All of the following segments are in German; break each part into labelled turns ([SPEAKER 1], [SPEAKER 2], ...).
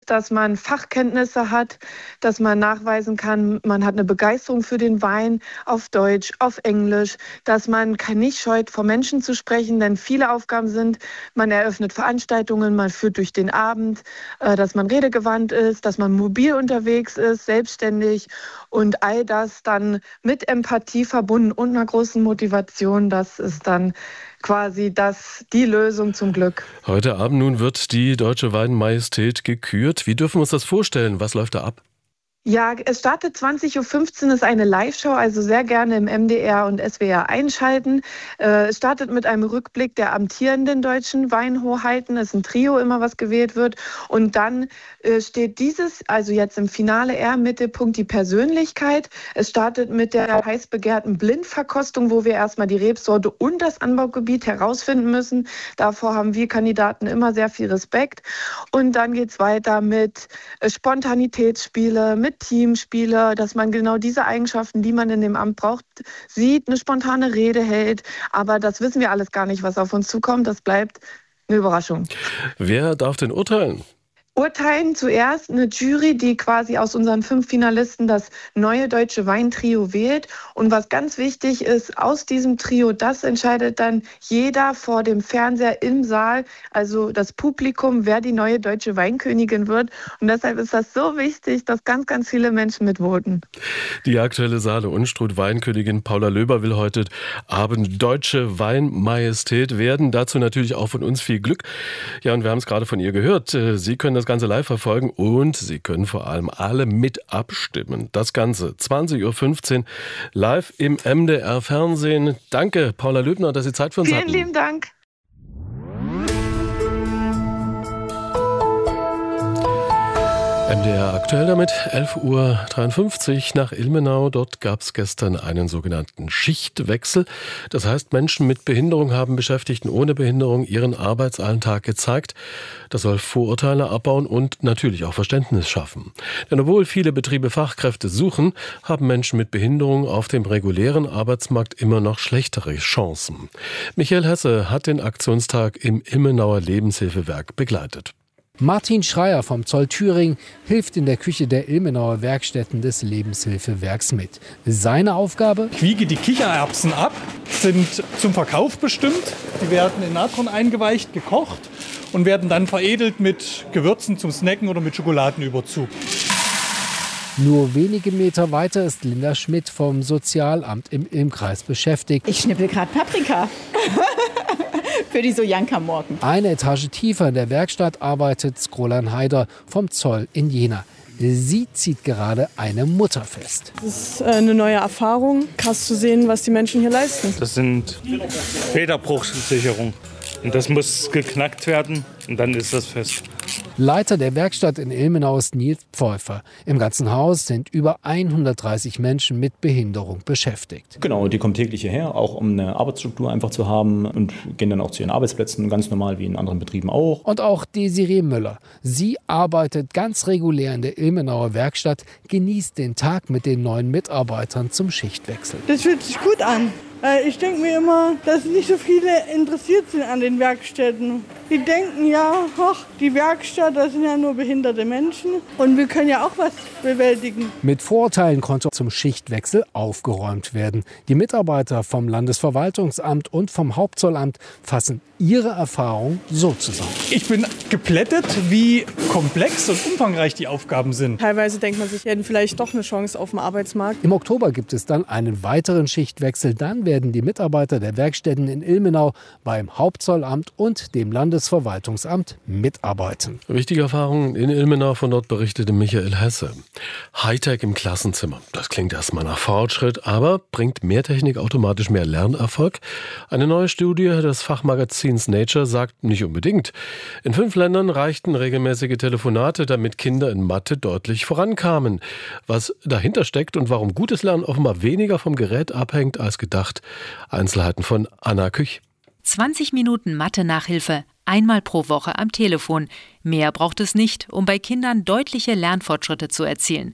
[SPEAKER 1] ist, dass man Fachkenntnisse hat, dass man nachweisen kann, man hat eine Begeisterung für den Wein auf Deutsch, auf Englisch, dass man nicht scheut, vor Menschen zu sprechen, denn viele Aufgaben sind, man eröffnet Veranstaltungen, man führt durch den Abend, dass man redegewandt ist, dass man mobil unterwegs ist, selbstständig und all das dann mit Empathie verbunden und einer großen Motivation, das ist dann quasi die Lösung zum Glück.
[SPEAKER 2] Heute Abend nun wird die Deutsche Weinmajestät gekürt. Wie dürfen wir uns das vorstellen? Was läuft da ab?
[SPEAKER 1] Ja, es startet 20.15 Uhr, ist eine Live-Show, also sehr gerne im MDR und SWR einschalten. Es startet mit einem Rückblick der amtierenden deutschen Weinhoheiten. Es ist ein Trio immer, was gewählt wird. Und dann steht also jetzt im Finale eher im Mittelpunkt die Persönlichkeit. Es startet mit der heiß begehrten Blindverkostung, wo wir erstmal die Rebsorte und das Anbaugebiet herausfinden müssen. Davor haben wir Kandidaten immer sehr viel Respekt. Und dann geht es weiter mit Spontanitätsspiele, mit Teamspiele, dass man genau diese Eigenschaften, die man in dem Amt braucht, sieht, eine spontane Rede hält. Aber das wissen wir alles gar nicht, was auf uns zukommt. Das bleibt eine Überraschung.
[SPEAKER 2] Wer darf denn urteilen?
[SPEAKER 1] Urteilen zuerst eine Jury, die quasi aus unseren 5 Finalisten das neue deutsche Weintrio wählt. Und was ganz wichtig ist, aus diesem Trio, das entscheidet dann jeder vor dem Fernseher im Saal, also das Publikum, wer die neue deutsche Weinkönigin wird. Und deshalb ist das so wichtig, dass ganz, ganz viele Menschen mitvoten.
[SPEAKER 2] Die aktuelle Saale Unstrut Weinkönigin Paula Löber will heute Abend Deutsche Weinmajestät werden. Dazu natürlich auch von uns viel Glück. Ja, und wir haben es gerade von ihr gehört. Sie können das Ganze live verfolgen und Sie können vor allem alle mit abstimmen. Das Ganze 20.15 Uhr live im MDR Fernsehen. Danke, Paula Löbner, dass Sie Zeit für uns hatten.
[SPEAKER 1] Vielen lieben Dank.
[SPEAKER 2] MDR aktuell damit, 11.53 Uhr nach Ilmenau. Dort gab es gestern einen sogenannten Schichtwechsel. Das heißt, Menschen mit Behinderung haben Beschäftigten ohne Behinderung ihren Arbeitsalltag gezeigt. Das soll Vorurteile abbauen und natürlich auch Verständnis schaffen. Denn obwohl viele Betriebe Fachkräfte suchen, haben Menschen mit Behinderung auf dem regulären Arbeitsmarkt immer noch schlechtere Chancen. Michael Hesse hat den Aktionstag im Ilmenauer Lebenshilfewerk begleitet.
[SPEAKER 3] Martin Schreier vom Zoll Thüringen hilft in der Küche der Ilmenauer Werkstätten des Lebenshilfewerks mit. Seine Aufgabe?
[SPEAKER 4] Ich wiege die Kichererbsen ab, sind zum Verkauf bestimmt. Die werden in Natron eingeweicht, gekocht und werden dann veredelt mit Gewürzen zum Snacken oder mit Schokoladenüberzug.
[SPEAKER 3] Nur wenige Meter weiter ist Linda Schmidt vom Sozialamt im Ilmkreis beschäftigt.
[SPEAKER 5] Ich schnippel gerade Paprika. Für die Sojanka-Morgen.
[SPEAKER 3] Eine Etage tiefer in der Werkstatt arbeitet Skrolan Haider vom Zoll in Jena. Sie zieht gerade eine Mutter fest.
[SPEAKER 6] Es ist eine neue Erfahrung, krass zu sehen, was die Menschen hier leisten.
[SPEAKER 7] Das sind Federbruchsicherungen. Und das muss geknackt werden und dann ist das fest.
[SPEAKER 3] Leiter der Werkstatt in Ilmenau ist Nils Pfeuffer. Im ganzen Haus sind über 130 Menschen mit Behinderung beschäftigt.
[SPEAKER 8] Genau, die kommen täglich hierher, auch um eine Arbeitsstruktur einfach zu haben und gehen dann auch zu ihren Arbeitsplätzen, ganz normal wie in anderen Betrieben auch.
[SPEAKER 3] Und auch Desiree Müller. Sie arbeitet ganz regulär in der Ilmenauer Werkstatt, genießt den Tag mit den neuen Mitarbeitern zum Schichtwechsel.
[SPEAKER 6] Das fühlt sich gut an. Ich denke mir immer, dass nicht so viele interessiert sind an den Werkstätten. Die denken ja, ach, die Werkstatt, das sind ja nur behinderte Menschen und wir können ja auch was bewältigen.
[SPEAKER 3] Mit Vorurteilen konnte zum Schichtwechsel aufgeräumt werden. Die Mitarbeiter vom Landesverwaltungsamt und vom Hauptzollamt fassen ihre Erfahrung so zusammen.
[SPEAKER 4] Ich bin geplättet, wie komplex und umfangreich die Aufgaben sind.
[SPEAKER 6] Teilweise denkt man sich, wir hätten vielleicht doch eine Chance auf dem Arbeitsmarkt.
[SPEAKER 3] Im Oktober gibt es dann einen weiteren Schichtwechsel. Dann werden die Mitarbeiter der Werkstätten in Ilmenau beim Hauptzollamt und dem Landesverwaltungsamt mitarbeiten.
[SPEAKER 2] Wichtige Erfahrungen in Ilmenau, von dort berichtete Michael Hesse. Hightech im Klassenzimmer. Das klingt erstmal nach Fortschritt, aber bringt mehr Technik automatisch mehr Lernerfolg? Eine neue Studie des Fachmagazins Nature sagt nicht unbedingt. In 5 Ländern reichten regelmäßige Telefonate, damit Kinder in Mathe deutlich vorankamen. Was dahinter steckt und warum gutes Lernen offenbar weniger vom Gerät abhängt als gedacht. Einzelheiten von Anna Küch.
[SPEAKER 9] 20 Minuten Mathe-Nachhilfe, einmal pro Woche am Telefon. Mehr braucht es nicht, um bei Kindern deutliche Lernfortschritte zu erzielen.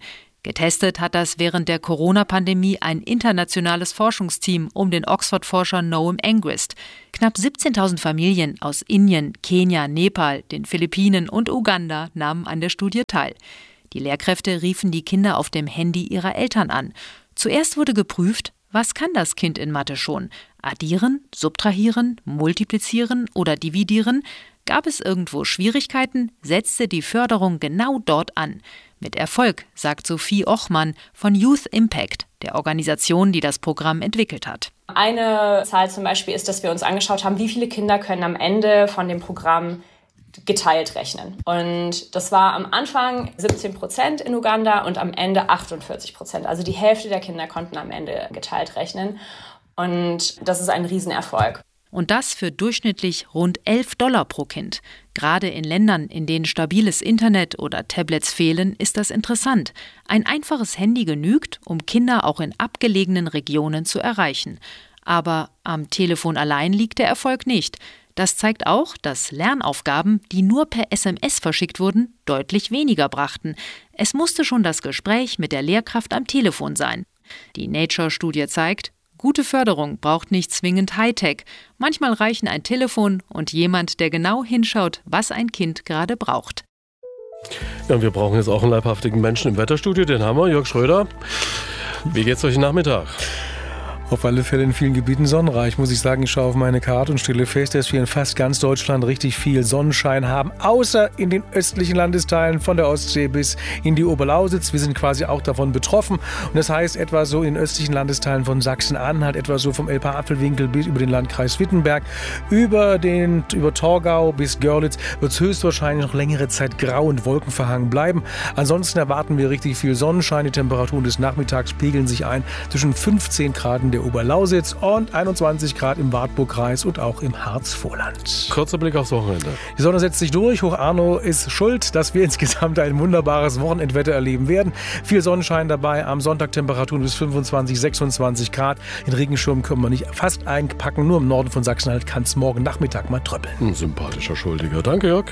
[SPEAKER 9] Getestet hat das während der Corona-Pandemie ein internationales Forschungsteam um den Oxford-Forscher Noam Engrist. Knapp 17.000 Familien aus Indien, Kenia, Nepal, den Philippinen und Uganda nahmen an der Studie teil. Die Lehrkräfte riefen die Kinder auf dem Handy ihrer Eltern an. Zuerst wurde geprüft, was kann das Kind in Mathe schon? Addieren, subtrahieren, multiplizieren oder dividieren? Gab es irgendwo Schwierigkeiten, setzte die Förderung genau dort an. Mit Erfolg, sagt Sophie Ochmann von Youth Impact, der Organisation, die das Programm entwickelt hat.
[SPEAKER 10] Eine Zahl zum Beispiel ist, dass wir uns angeschaut haben, wie viele Kinder können am Ende von dem Programm geteilt rechnen. Und das war am Anfang 17% in Uganda und am Ende 48%. Also die Hälfte der Kinder konnten am Ende geteilt rechnen. Und das ist ein Riesenerfolg.
[SPEAKER 9] Und das für durchschnittlich rund $11 pro Kind. Gerade in Ländern, in denen stabiles Internet oder Tablets fehlen, ist das interessant. Ein einfaches Handy genügt, um Kinder auch in abgelegenen Regionen zu erreichen. Aber am Telefon allein liegt der Erfolg nicht. Das zeigt auch, dass Lernaufgaben, die nur per SMS verschickt wurden, deutlich weniger brachten. Es musste schon das Gespräch mit der Lehrkraft am Telefon sein. Die Nature-Studie zeigt, gute Förderung braucht nicht zwingend Hightech. Manchmal reichen ein Telefon und jemand, der genau hinschaut, was ein Kind gerade braucht.
[SPEAKER 2] Ja, und wir brauchen jetzt auch einen leibhaftigen Menschen im Wetterstudio. Den haben wir, Jörg Schröder. Wie geht's euch Nachmittag?
[SPEAKER 11] Auf alle Fälle in vielen Gebieten sonnenreich, muss ich sagen. Ich schaue auf meine Karte und stelle fest, dass wir in fast ganz Deutschland richtig viel Sonnenschein haben, außer in den östlichen Landesteilen von der Ostsee bis in die Oberlausitz. Wir sind quasi auch davon betroffen. Und das heißt, etwa so in den östlichen Landesteilen von Sachsen-Anhalt, etwa so vom Elbe-Apfelwinkel bis über den Landkreis Wittenberg, über Torgau bis Görlitz wird es höchstwahrscheinlich noch längere Zeit grau und wolkenverhangen bleiben. Ansonsten erwarten wir richtig viel Sonnenschein. Die Temperaturen des Nachmittags pegeln sich ein zwischen 15 Grad in der Oberlausitz und 21 Grad im Wartburgkreis und auch im Harzvorland.
[SPEAKER 2] Kurzer Blick aufs Wochenende.
[SPEAKER 11] Die Sonne setzt sich durch. Hoch Arno ist schuld, dass wir insgesamt ein wunderbares Wochenendwetter erleben werden. Viel Sonnenschein dabei. Am Sonntag Temperaturen bis 25, 26 Grad. Den Regenschirm können wir nicht fast einpacken. Nur im Norden von Sachsen-Anhalt kann es morgen Nachmittag mal tröppeln.
[SPEAKER 2] Ein sympathischer Schuldiger. Danke, Jörg.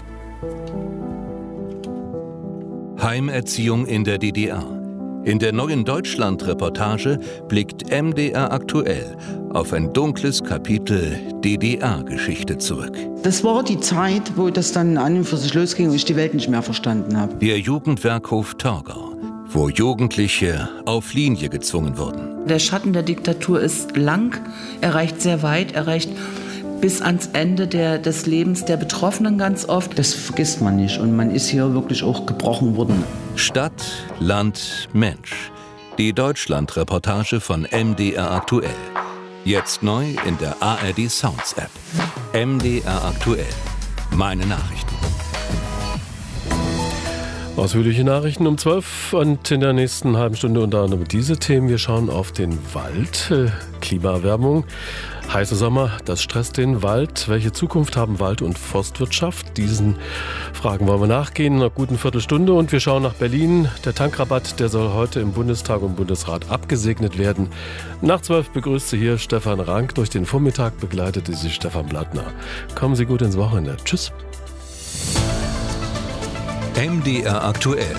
[SPEAKER 12] Heimerziehung in der DDR. In der neuen Deutschland-Reportage blickt MDR aktuell auf ein dunkles Kapitel DDR-Geschichte zurück.
[SPEAKER 13] Das war die Zeit, wo das dann an und für sich losging und ich die Welt nicht mehr verstanden habe.
[SPEAKER 12] Der Jugendwerkhof Torgau, wo Jugendliche auf Linie gezwungen wurden.
[SPEAKER 14] Der Schatten der Diktatur ist lang, er reicht sehr weit, er reicht bis ans Ende des Lebens der Betroffenen ganz oft.
[SPEAKER 13] Das vergisst man nicht und man ist hier wirklich auch gebrochen worden.
[SPEAKER 12] Stadt, Land, Mensch. Die Deutschland-Reportage von MDR aktuell. Jetzt neu in der ARD Sounds App. MDR aktuell. Meine Nachrichten.
[SPEAKER 2] Ausführliche Nachrichten um 12 und in der nächsten halben Stunde unter anderem diese Themen. Wir schauen auf den Wald, Klimaerwärmung, heißer Sommer, das stresst den Wald. Welche Zukunft haben Wald- und Forstwirtschaft? Diesen Fragen wollen wir nachgehen in einer guten Viertelstunde. Und wir schauen nach Berlin. Der Tankrabatt, der soll heute im Bundestag und Bundesrat abgesegnet werden. Nach 12 begrüßt Sie hier Stefan Rank. Durch den Vormittag begleitete Sie Stefan Blattner. Kommen Sie gut ins Wochenende. Tschüss.
[SPEAKER 12] MDR aktuell.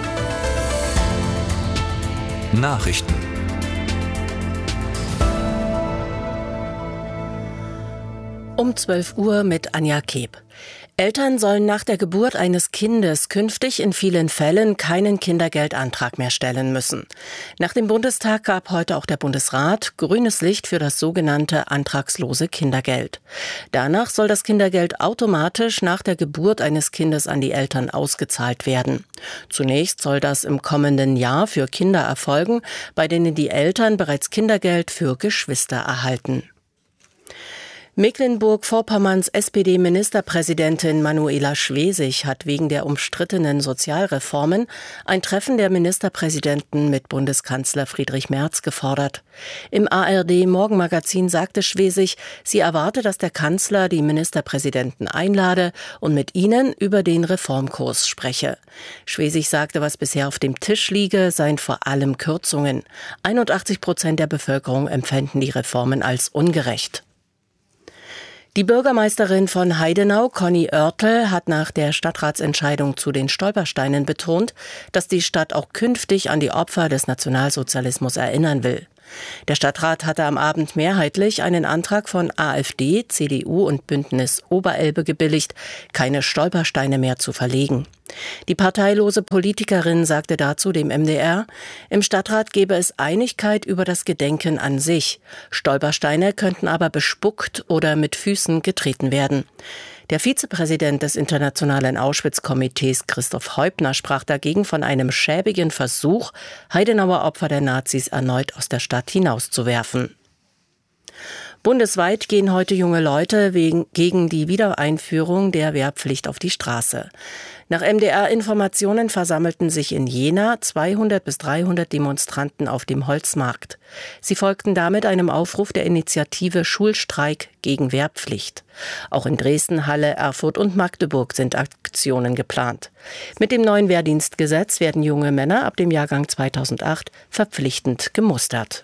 [SPEAKER 12] Nachrichten.
[SPEAKER 15] Um 12 Uhr mit Anja Keb. Eltern sollen nach der Geburt eines Kindes künftig in vielen Fällen keinen Kindergeldantrag mehr stellen müssen. Nach dem Bundestag gab heute auch der Bundesrat grünes Licht für das sogenannte antragslose Kindergeld. Danach soll das Kindergeld automatisch nach der Geburt eines Kindes an die Eltern ausgezahlt werden. Zunächst soll das im kommenden Jahr für Kinder erfolgen, bei denen die Eltern bereits Kindergeld für Geschwister erhalten. Mecklenburg-Vorpommerns SPD-Ministerpräsidentin Manuela Schwesig hat wegen der umstrittenen Sozialreformen ein Treffen der Ministerpräsidenten mit Bundeskanzler Friedrich Merz gefordert. Im ARD-Morgenmagazin sagte Schwesig, sie erwarte, dass der Kanzler die Ministerpräsidenten einlade und mit ihnen über den Reformkurs spreche. Schwesig sagte, was bisher auf dem Tisch liege, seien vor allem Kürzungen. 81% der Bevölkerung empfänden die Reformen als ungerecht. Die Bürgermeisterin von Heidenau, Conny Oertel, hat nach der Stadtratsentscheidung zu den Stolpersteinen betont, dass die Stadt auch künftig an die Opfer des Nationalsozialismus erinnern will. Der Stadtrat hatte am Abend mehrheitlich einen Antrag von AfD, CDU und Bündnis Oberelbe gebilligt, keine Stolpersteine mehr zu verlegen. Die parteilose Politikerin sagte dazu dem MDR, im Stadtrat gebe es Einigkeit über das Gedenken an sich. Stolpersteine könnten aber bespuckt oder mit Füßen getreten werden. Der Vizepräsident des Internationalen Auschwitz-Komitees, Christoph Heubner, sprach dagegen von einem schäbigen Versuch, Heidenauer Opfer der Nazis erneut aus der Stadt hinauszuwerfen. Bundesweit gehen heute junge Leute gegen die Wiedereinführung der Wehrpflicht auf die Straße. Nach MDR-Informationen versammelten sich in Jena 200 bis 300 Demonstranten auf dem Holzmarkt. Sie folgten damit einem Aufruf der Initiative Schulstreik gegen Wehrpflicht. Auch in Dresden, Halle, Erfurt und Magdeburg sind Aktionen geplant. Mit dem neuen Wehrdienstgesetz werden junge Männer ab dem Jahrgang 2008 verpflichtend gemustert.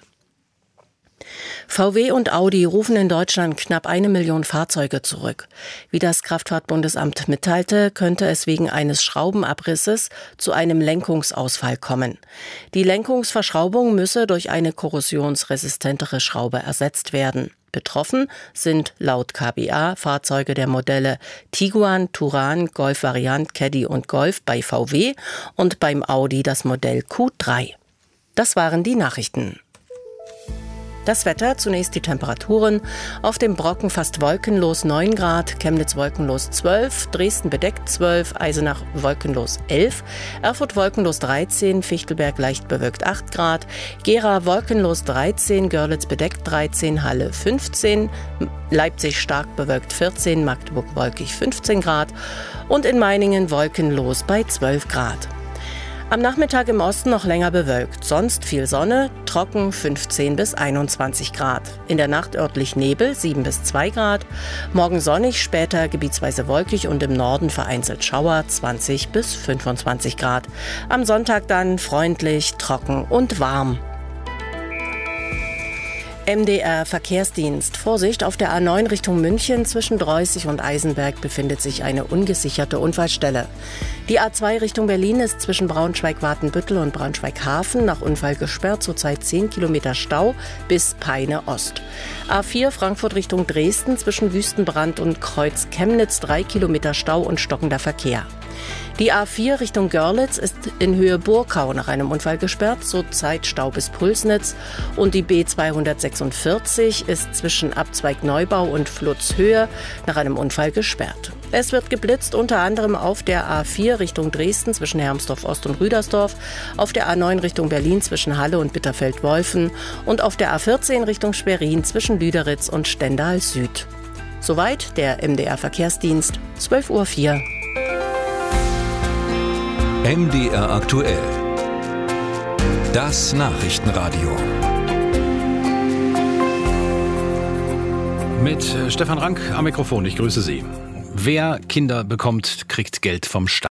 [SPEAKER 15] VW und Audi rufen in Deutschland knapp 1 Million Fahrzeuge zurück. Wie das Kraftfahrtbundesamt mitteilte, könnte es wegen eines Schraubenabrisses zu einem Lenkungsausfall kommen. Die Lenkungsverschraubung müsse durch eine korrosionsresistentere Schraube ersetzt werden. Betroffen sind laut KBA Fahrzeuge der Modelle Tiguan, Touran, Golf Variant, Caddy und Golf bei VW und beim Audi das Modell Q3. Das waren die Nachrichten. Das Wetter, zunächst die Temperaturen. Auf dem Brocken fast wolkenlos 9 Grad, Chemnitz wolkenlos 12, Dresden bedeckt 12, Eisenach wolkenlos 11, Erfurt wolkenlos 13, Fichtelberg leicht bewölkt 8 Grad, Gera wolkenlos 13, Görlitz bedeckt 13, Halle 15, Leipzig stark bewölkt 14, Magdeburg wolkig 15 Grad und in Meiningen wolkenlos bei 12 Grad. Am Nachmittag im Osten noch länger bewölkt, sonst viel Sonne, trocken 15 bis 21 Grad. In der Nacht örtlich Nebel 7 bis 2 Grad, morgen sonnig, später gebietsweise wolkig und im Norden vereinzelt Schauer 20 bis 25 Grad. Am Sonntag dann freundlich, trocken und warm. MDR Verkehrsdienst. Vorsicht, auf der A9 Richtung München zwischen Dreußig und Eisenberg befindet sich eine ungesicherte Unfallstelle. Die A2 Richtung Berlin ist zwischen Braunschweig-Watenbüttel und Braunschweig-Hafen nach Unfall gesperrt, zurzeit 10 Kilometer Stau bis Peine Ost. A4 Frankfurt Richtung Dresden zwischen Wüstenbrand und Kreuz Chemnitz 3 Kilometer Stau und stockender Verkehr. Die A4 Richtung Görlitz ist in Höhe Burkau nach einem Unfall gesperrt, zurzeit Stau bis Pulsnitz. Und die B246 ist zwischen Abzweig Neubau und Flutzhöhe nach einem Unfall gesperrt. Es wird geblitzt unter anderem auf der A4 Richtung Dresden zwischen Hermsdorf Ost und Rüdersdorf, auf der A9 Richtung Berlin zwischen Halle und Bitterfeld-Wolfen und auf der A14 Richtung Schwerin zwischen Lüderitz und Stendal Süd. Soweit der MDR Verkehrsdienst, 12:04 Uhr.
[SPEAKER 12] MDR aktuell. Das Nachrichtenradio.
[SPEAKER 16] Mit Stefan Rank am Mikrofon. Ich grüße Sie. Wer Kinder bekommt, kriegt Geld vom Staat.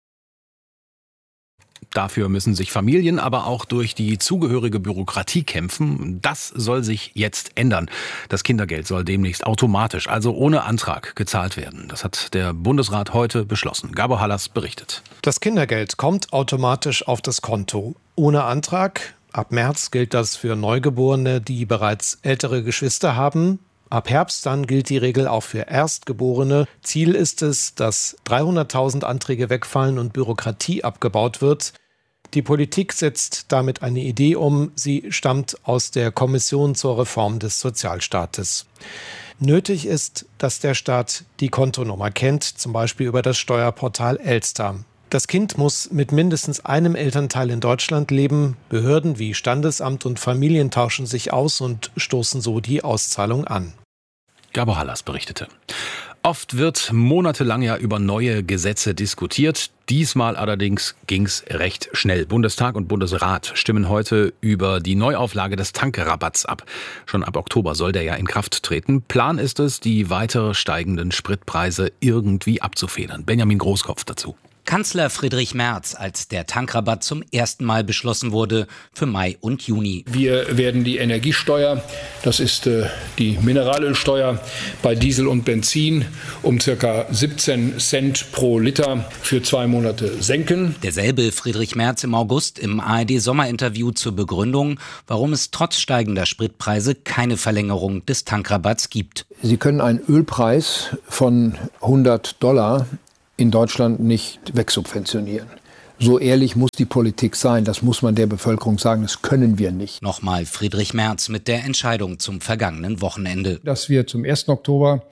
[SPEAKER 16] Dafür müssen sich Familien aber auch durch die zugehörige Bürokratie kämpfen. Das soll sich jetzt ändern. Das Kindergeld soll demnächst automatisch, also ohne Antrag, gezahlt werden. Das hat der Bundesrat heute beschlossen. Gabor Hallas berichtet.
[SPEAKER 17] Das Kindergeld kommt automatisch auf das Konto. Ohne Antrag. Ab März gilt das für Neugeborene, die bereits ältere Geschwister haben. Ab Herbst dann gilt die Regel auch für Erstgeborene. Ziel ist es, dass 300.000 Anträge wegfallen und Bürokratie abgebaut wird. Die Politik setzt damit eine Idee um. Sie stammt aus der Kommission zur Reform des Sozialstaates. Nötig ist, dass der Staat die Kontonummer kennt, zum Beispiel über das Steuerportal Elster. Das Kind muss mit mindestens einem Elternteil in Deutschland leben. Behörden wie Standesamt und Familien tauschen sich aus und stoßen so die Auszahlung an.
[SPEAKER 16] Gabor Hallas berichtete. Oft wird monatelang ja über neue Gesetze diskutiert. Diesmal allerdings ging's recht schnell. Bundestag und Bundesrat stimmen heute über die Neuauflage des Tankrabatts ab. Schon ab Oktober soll der ja in Kraft treten. Plan ist es, die weiter steigenden Spritpreise irgendwie abzufedern. Benjamin Großkopf dazu.
[SPEAKER 18] Kanzler Friedrich Merz, als der Tankrabatt zum ersten Mal beschlossen wurde für Mai und Juni.
[SPEAKER 19] Wir werden die Energiesteuer, das ist die Mineralölsteuer bei Diesel und Benzin, um ca. 17 Cent pro Liter für 2 Monate senken.
[SPEAKER 18] Derselbe Friedrich Merz im August im ARD-Sommerinterview zur Begründung, warum es trotz steigender Spritpreise keine Verlängerung des Tankrabatts gibt.
[SPEAKER 20] Sie können einen Ölpreis von $100 in Deutschland nicht wegsubventionieren. So ehrlich muss die Politik sein, das muss man der Bevölkerung sagen, das können wir nicht.
[SPEAKER 18] Nochmal Friedrich Merz mit der Entscheidung zum vergangenen Wochenende.
[SPEAKER 19] Dass wir zum 1. Oktober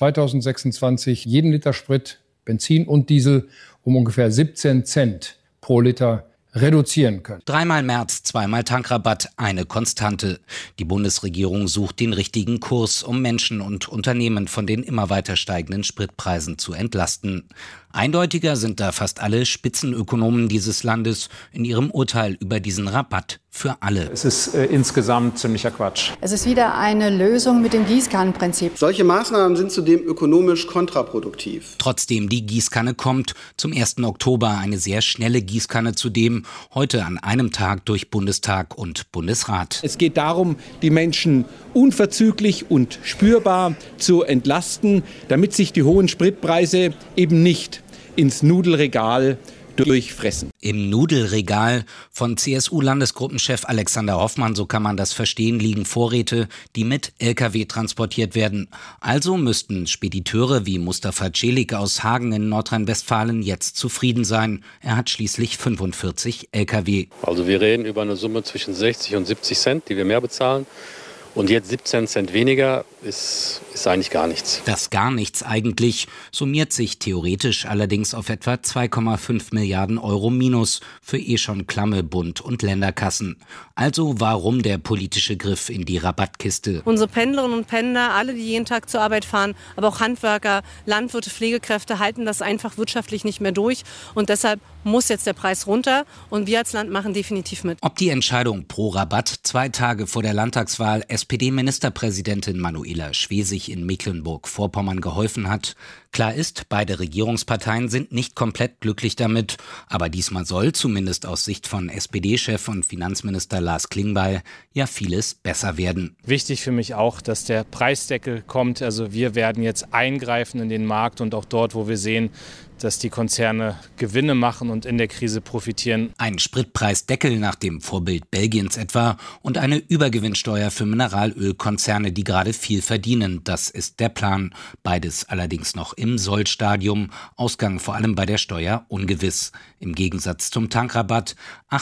[SPEAKER 19] 2026 jeden Liter Sprit, Benzin und Diesel um ungefähr 17 Cent pro Liter reduzieren können.
[SPEAKER 18] 3-mal Merz, 2-mal Tankrabatt, eine Konstante. Die Bundesregierung sucht den richtigen Kurs, um Menschen und Unternehmen von den immer weiter steigenden Spritpreisen zu entlasten. Eindeutiger sind da fast alle Spitzenökonomen dieses Landes in ihrem Urteil über diesen Rabatt für alle.
[SPEAKER 21] Es ist insgesamt ziemlicher Quatsch.
[SPEAKER 22] Es ist wieder eine Lösung mit dem Gießkannenprinzip.
[SPEAKER 23] Solche Maßnahmen sind zudem ökonomisch kontraproduktiv.
[SPEAKER 18] Trotzdem die Gießkanne kommt. Zum 1. Oktober eine sehr schnelle Gießkanne zudem. Heute an einem Tag durch Bundestag und Bundesrat.
[SPEAKER 24] Es geht darum, die Menschen unverzüglich und spürbar zu entlasten, damit sich die hohen Spritpreise eben nicht ins Nudelregal durchfressen.
[SPEAKER 18] Im Nudelregal von CSU-Landesgruppenchef Alexander Hoffmann, so kann man das verstehen, liegen Vorräte, die mit Lkw transportiert werden. Also müssten Spediteure wie Mustafa Celik aus Hagen in Nordrhein-Westfalen jetzt zufrieden sein. Er hat schließlich 45 Lkw.
[SPEAKER 25] Also wir reden über eine Summe zwischen 60 und 70 Cent, die wir mehr bezahlen. Und jetzt 17 Cent weniger ist eigentlich gar nichts.
[SPEAKER 18] Das gar nichts eigentlich summiert sich theoretisch allerdings auf etwa 2,5 Milliarden Euro Minus für schon klamme Bund- und Länderkassen. Also warum der politische Griff in die Rabattkiste?
[SPEAKER 26] Unsere Pendlerinnen und Pendler, alle, die jeden Tag zur Arbeit fahren, aber auch Handwerker, Landwirte, Pflegekräfte halten das einfach wirtschaftlich nicht mehr durch. Und deshalb muss jetzt der Preis runter und wir als Land machen definitiv mit.
[SPEAKER 18] Ob die Entscheidung pro Rabatt 2 Tage vor der Landtagswahl SPD-Ministerpräsidentin Manuela Schwesig in Mecklenburg-Vorpommern geholfen hat, klar ist, beide Regierungsparteien sind nicht komplett glücklich damit. Aber diesmal soll, zumindest aus Sicht von SPD-Chef und Finanzminister Lars Klingbeil, ja vieles besser werden.
[SPEAKER 7] Wichtig für mich auch, dass der Preisdeckel kommt. Also wir werden jetzt eingreifen in den Markt und auch dort, wo wir sehen, dass die Konzerne Gewinne machen und in der Krise profitieren.
[SPEAKER 18] Ein Spritpreisdeckel nach dem Vorbild Belgiens etwa und eine Übergewinnsteuer für Mineralölkonzerne, die gerade viel verdienen. Das ist der Plan. Beides allerdings noch im Sollstadium. Ausgang vor allem bei der Steuer ungewiss. Im Gegensatz zum Tankrabatt.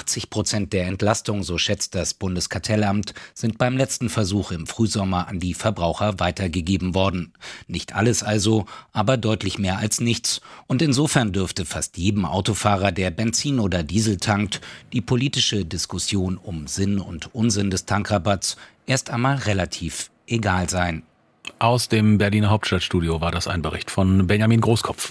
[SPEAKER 18] 80% der Entlastung, so schätzt das Bundeskartellamt, sind beim letzten Versuch im Frühsommer an die Verbraucher weitergegeben worden. Nicht alles also, aber deutlich mehr als nichts. Und insofern dürfte fast jedem Autofahrer, der Benzin oder Diesel tankt, die politische Diskussion um Sinn und Unsinn des Tankrabatts erst einmal relativ egal sein.
[SPEAKER 16] Aus dem Berliner Hauptstadtstudio war das ein Bericht von Benjamin Großkopf.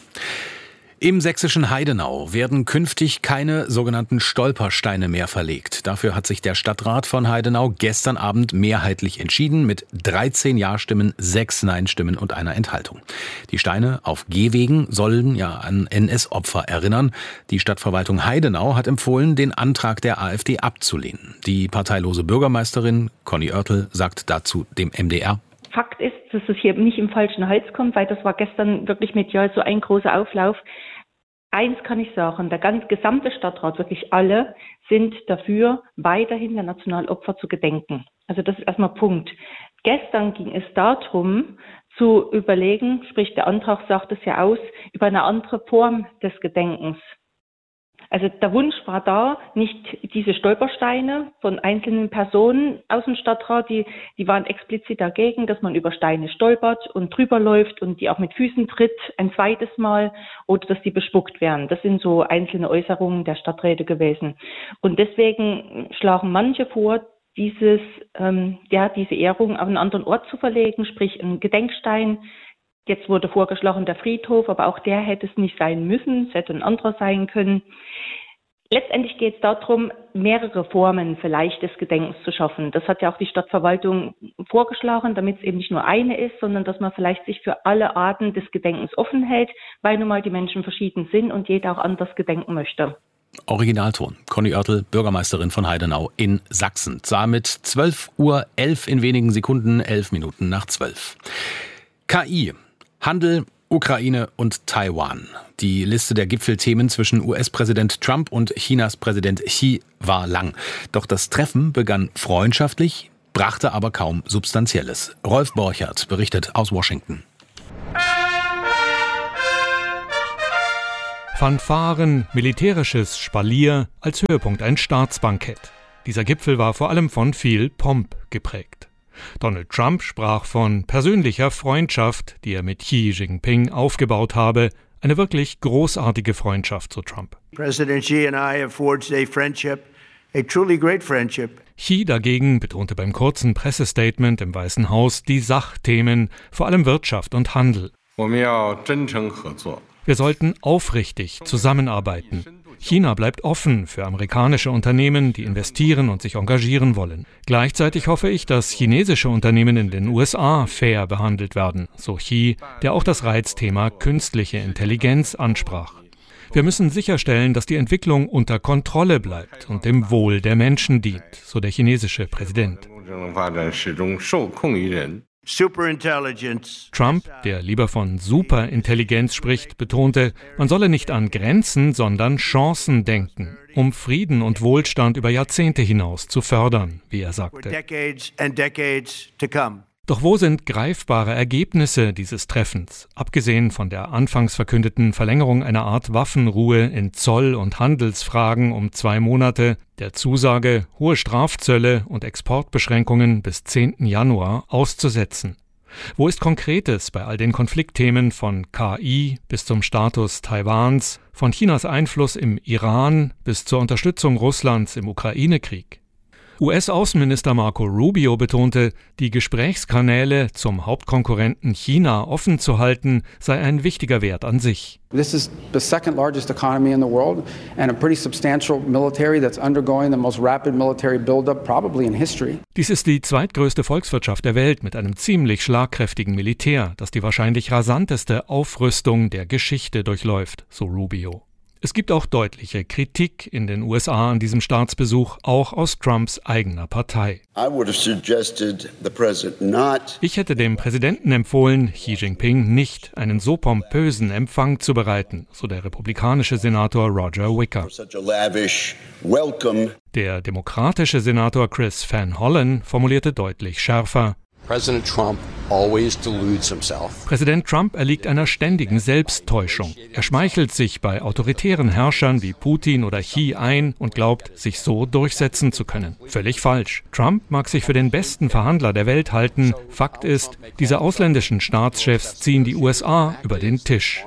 [SPEAKER 16] Im sächsischen Heidenau werden künftig keine sogenannten Stolpersteine mehr verlegt. Dafür hat sich der Stadtrat von Heidenau gestern Abend mehrheitlich entschieden mit 13 Ja-Stimmen, 6 Nein-Stimmen und einer Enthaltung. Die Steine auf Gehwegen sollen ja an NS-Opfer erinnern. Die Stadtverwaltung Heidenau hat empfohlen, den Antrag der AfD abzulehnen. Die parteilose Bürgermeisterin Conny Oertel sagt dazu dem MDR:
[SPEAKER 27] Fakt ist, dass es hier nicht im falschen Hals kommt, weil das war gestern wirklich medial so ein großer Auflauf. Eins kann ich sagen, der gesamte Stadtrat, wirklich alle, sind dafür, weiterhin der Nationalopfer zu gedenken. Also das ist erstmal Punkt. Gestern ging es darum, zu überlegen, sprich der Antrag sagt es ja aus, über eine andere Form des Gedenkens. Also der Wunsch war da, nicht diese Stolpersteine von einzelnen Personen aus dem Stadtrat, die waren explizit dagegen, dass man über Steine stolpert und drüber läuft und die auch mit Füßen tritt ein zweites Mal oder dass die bespuckt werden. Das sind so einzelne Äußerungen der Stadträte gewesen. Und deswegen schlagen manche vor, diese Ehrung auf einen anderen Ort zu verlegen, sprich einen Gedenkstein. Jetzt wurde vorgeschlagen der Friedhof, aber auch der hätte es nicht sein müssen, es hätte ein anderer sein können. Letztendlich geht es darum, mehrere Formen vielleicht des Gedenkens zu schaffen. Das hat ja auch die Stadtverwaltung vorgeschlagen, damit es eben nicht nur eine ist, sondern dass man vielleicht sich für alle Arten des Gedenkens offen hält, weil nun mal die Menschen verschieden sind und jeder auch anders gedenken möchte.
[SPEAKER 16] Originalton. Conny Oertel, Bürgermeisterin von Heidenau in Sachsen. Damit 12:11 Uhr in wenigen Sekunden, 11 Minuten nach 12. KI, Handel, Ukraine und Taiwan. Die Liste der Gipfelthemen zwischen US-Präsident Trump und Chinas Präsident Xi war lang. Doch das Treffen begann freundschaftlich, brachte aber kaum Substanzielles. Rolf Borchert berichtet aus Washington.
[SPEAKER 1] Fanfaren, militärisches Spalier, als Höhepunkt ein Staatsbankett. Dieser Gipfel war vor allem von viel Pomp geprägt. Donald Trump sprach von persönlicher Freundschaft, die er mit Xi Jinping aufgebaut habe. Eine wirklich großartige Freundschaft, so Trump.
[SPEAKER 3] President Xi and I have forged a friendship, a truly great friendship.
[SPEAKER 1] Xi dagegen betonte beim kurzen Pressestatement im Weißen Haus die Sachthemen, vor allem Wirtschaft und Handel. Wir sollten aufrichtig zusammenarbeiten. China bleibt offen für amerikanische Unternehmen, die investieren und sich engagieren wollen. Gleichzeitig hoffe ich, dass chinesische Unternehmen in den USA fair behandelt werden, so Xi, der auch das Reizthema künstliche Intelligenz ansprach. Wir müssen sicherstellen, dass die Entwicklung unter Kontrolle bleibt und dem Wohl der Menschen dient, so der chinesische Präsident. Trump, der lieber von Superintelligenz spricht, betonte, man solle nicht an Grenzen, sondern Chancen denken, um Frieden und Wohlstand über Jahrzehnte hinaus zu fördern, wie er sagte. Doch wo sind greifbare Ergebnisse dieses Treffens, abgesehen von der anfangs verkündeten Verlängerung einer Art Waffenruhe in Zoll- und Handelsfragen um 2 Monate, der Zusage, hohe Strafzölle und Exportbeschränkungen bis 10. Januar auszusetzen? Wo ist Konkretes bei all den Konfliktthemen von KI bis zum Status Taiwans, von Chinas Einfluss im Iran bis zur Unterstützung Russlands im Ukraine-Krieg? US-Außenminister Marco Rubio betonte, die Gesprächskanäle zum Hauptkonkurrenten China offen zu halten, sei ein wichtiger Wert an sich.
[SPEAKER 4] This is the second largest economy in the world and a pretty substantial military that's undergoing the most rapid military buildup probably in history.
[SPEAKER 1] Dies ist die zweitgrößte Volkswirtschaft der Welt mit einem ziemlich schlagkräftigen Militär, das die wahrscheinlich rasanteste Aufrüstung der Geschichte durchläuft, so Rubio. Es gibt auch deutliche Kritik in den USA an diesem Staatsbesuch, auch aus Trumps eigener Partei. Ich hätte dem Präsidenten empfohlen, Xi Jinping nicht einen so pompösen Empfang zu bereiten, so der republikanische Senator Roger Wicker. Der demokratische Senator Chris Van Hollen formulierte deutlich schärfer: Präsident Trump erliegt einer ständigen Selbsttäuschung. Er schmeichelt sich bei autoritären Herrschern wie Putin oder Xi ein und glaubt, sich so durchsetzen zu können. Völlig falsch. Trump mag sich für den besten Verhandler der Welt halten. Fakt ist, diese ausländischen Staatschefs ziehen die USA über den Tisch.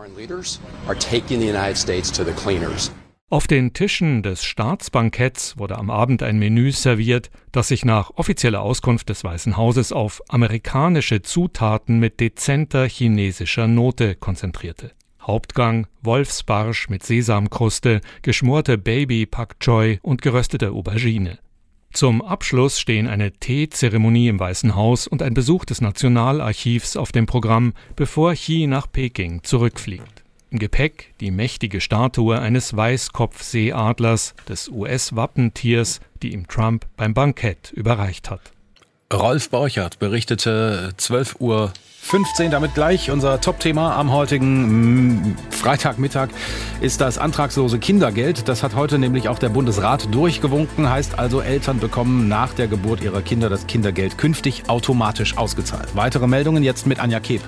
[SPEAKER 1] Auf den Tischen des Staatsbanketts wurde am Abend ein Menü serviert, das sich nach offizieller Auskunft des Weißen Hauses auf amerikanische Zutaten mit dezenter chinesischer Note konzentrierte. Hauptgang Wolfsbarsch mit Sesamkruste, geschmorte Baby Pak Choi und geröstete Aubergine. Zum Abschluss stehen eine Teezeremonie im Weißen Haus und ein Besuch des Nationalarchivs auf dem Programm, bevor Xi nach Peking zurückfliegt. Im Gepäck die mächtige Statue eines Weißkopfseeadlers, des US-Wappentiers, die ihm Trump beim Bankett überreicht hat.
[SPEAKER 16] Rolf Borchert berichtete 12:15 Uhr. Damit gleich unser Top-Thema am heutigen Freitagmittag ist das antragslose Kindergeld. Das hat heute nämlich auch der Bundesrat durchgewunken. Heißt also, Eltern bekommen nach der Geburt ihrer Kinder das Kindergeld künftig automatisch ausgezahlt. Weitere Meldungen jetzt mit Anja Keb.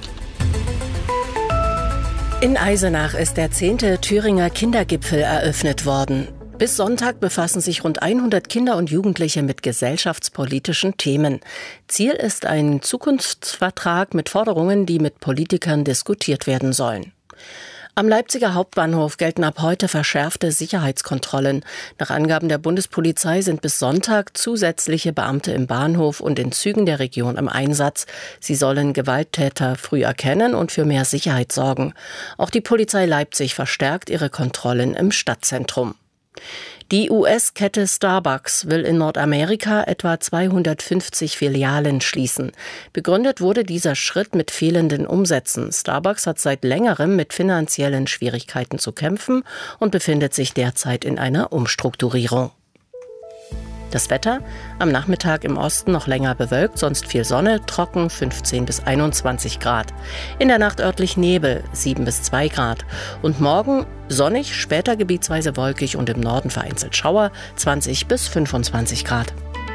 [SPEAKER 15] In Eisenach ist der 10. Thüringer Kindergipfel eröffnet worden. Bis Sonntag befassen sich rund 100 Kinder und Jugendliche mit gesellschaftspolitischen Themen. Ziel ist ein Zukunftsvertrag mit Forderungen, die mit Politikern diskutiert werden sollen. Am Leipziger Hauptbahnhof gelten ab heute verschärfte Sicherheitskontrollen. Nach Angaben der Bundespolizei sind bis Sonntag zusätzliche Beamte im Bahnhof und in Zügen der Region im Einsatz. Sie sollen Gewalttäter früh erkennen und für mehr Sicherheit sorgen. Auch die Polizei Leipzig verstärkt ihre Kontrollen im Stadtzentrum. Die US-Kette Starbucks will in Nordamerika etwa 250 Filialen schließen. Begründet wurde dieser Schritt mit fehlenden Umsätzen. Starbucks hat seit längerem mit finanziellen Schwierigkeiten zu kämpfen und befindet sich derzeit in einer Umstrukturierung. Das Wetter: am Nachmittag im Osten noch länger bewölkt, sonst viel Sonne, trocken 15 bis 21 Grad. In der Nacht örtlich Nebel 7 bis 2 Grad. Und morgen sonnig, später gebietsweise wolkig und im Norden vereinzelt Schauer 20 bis 25 Grad.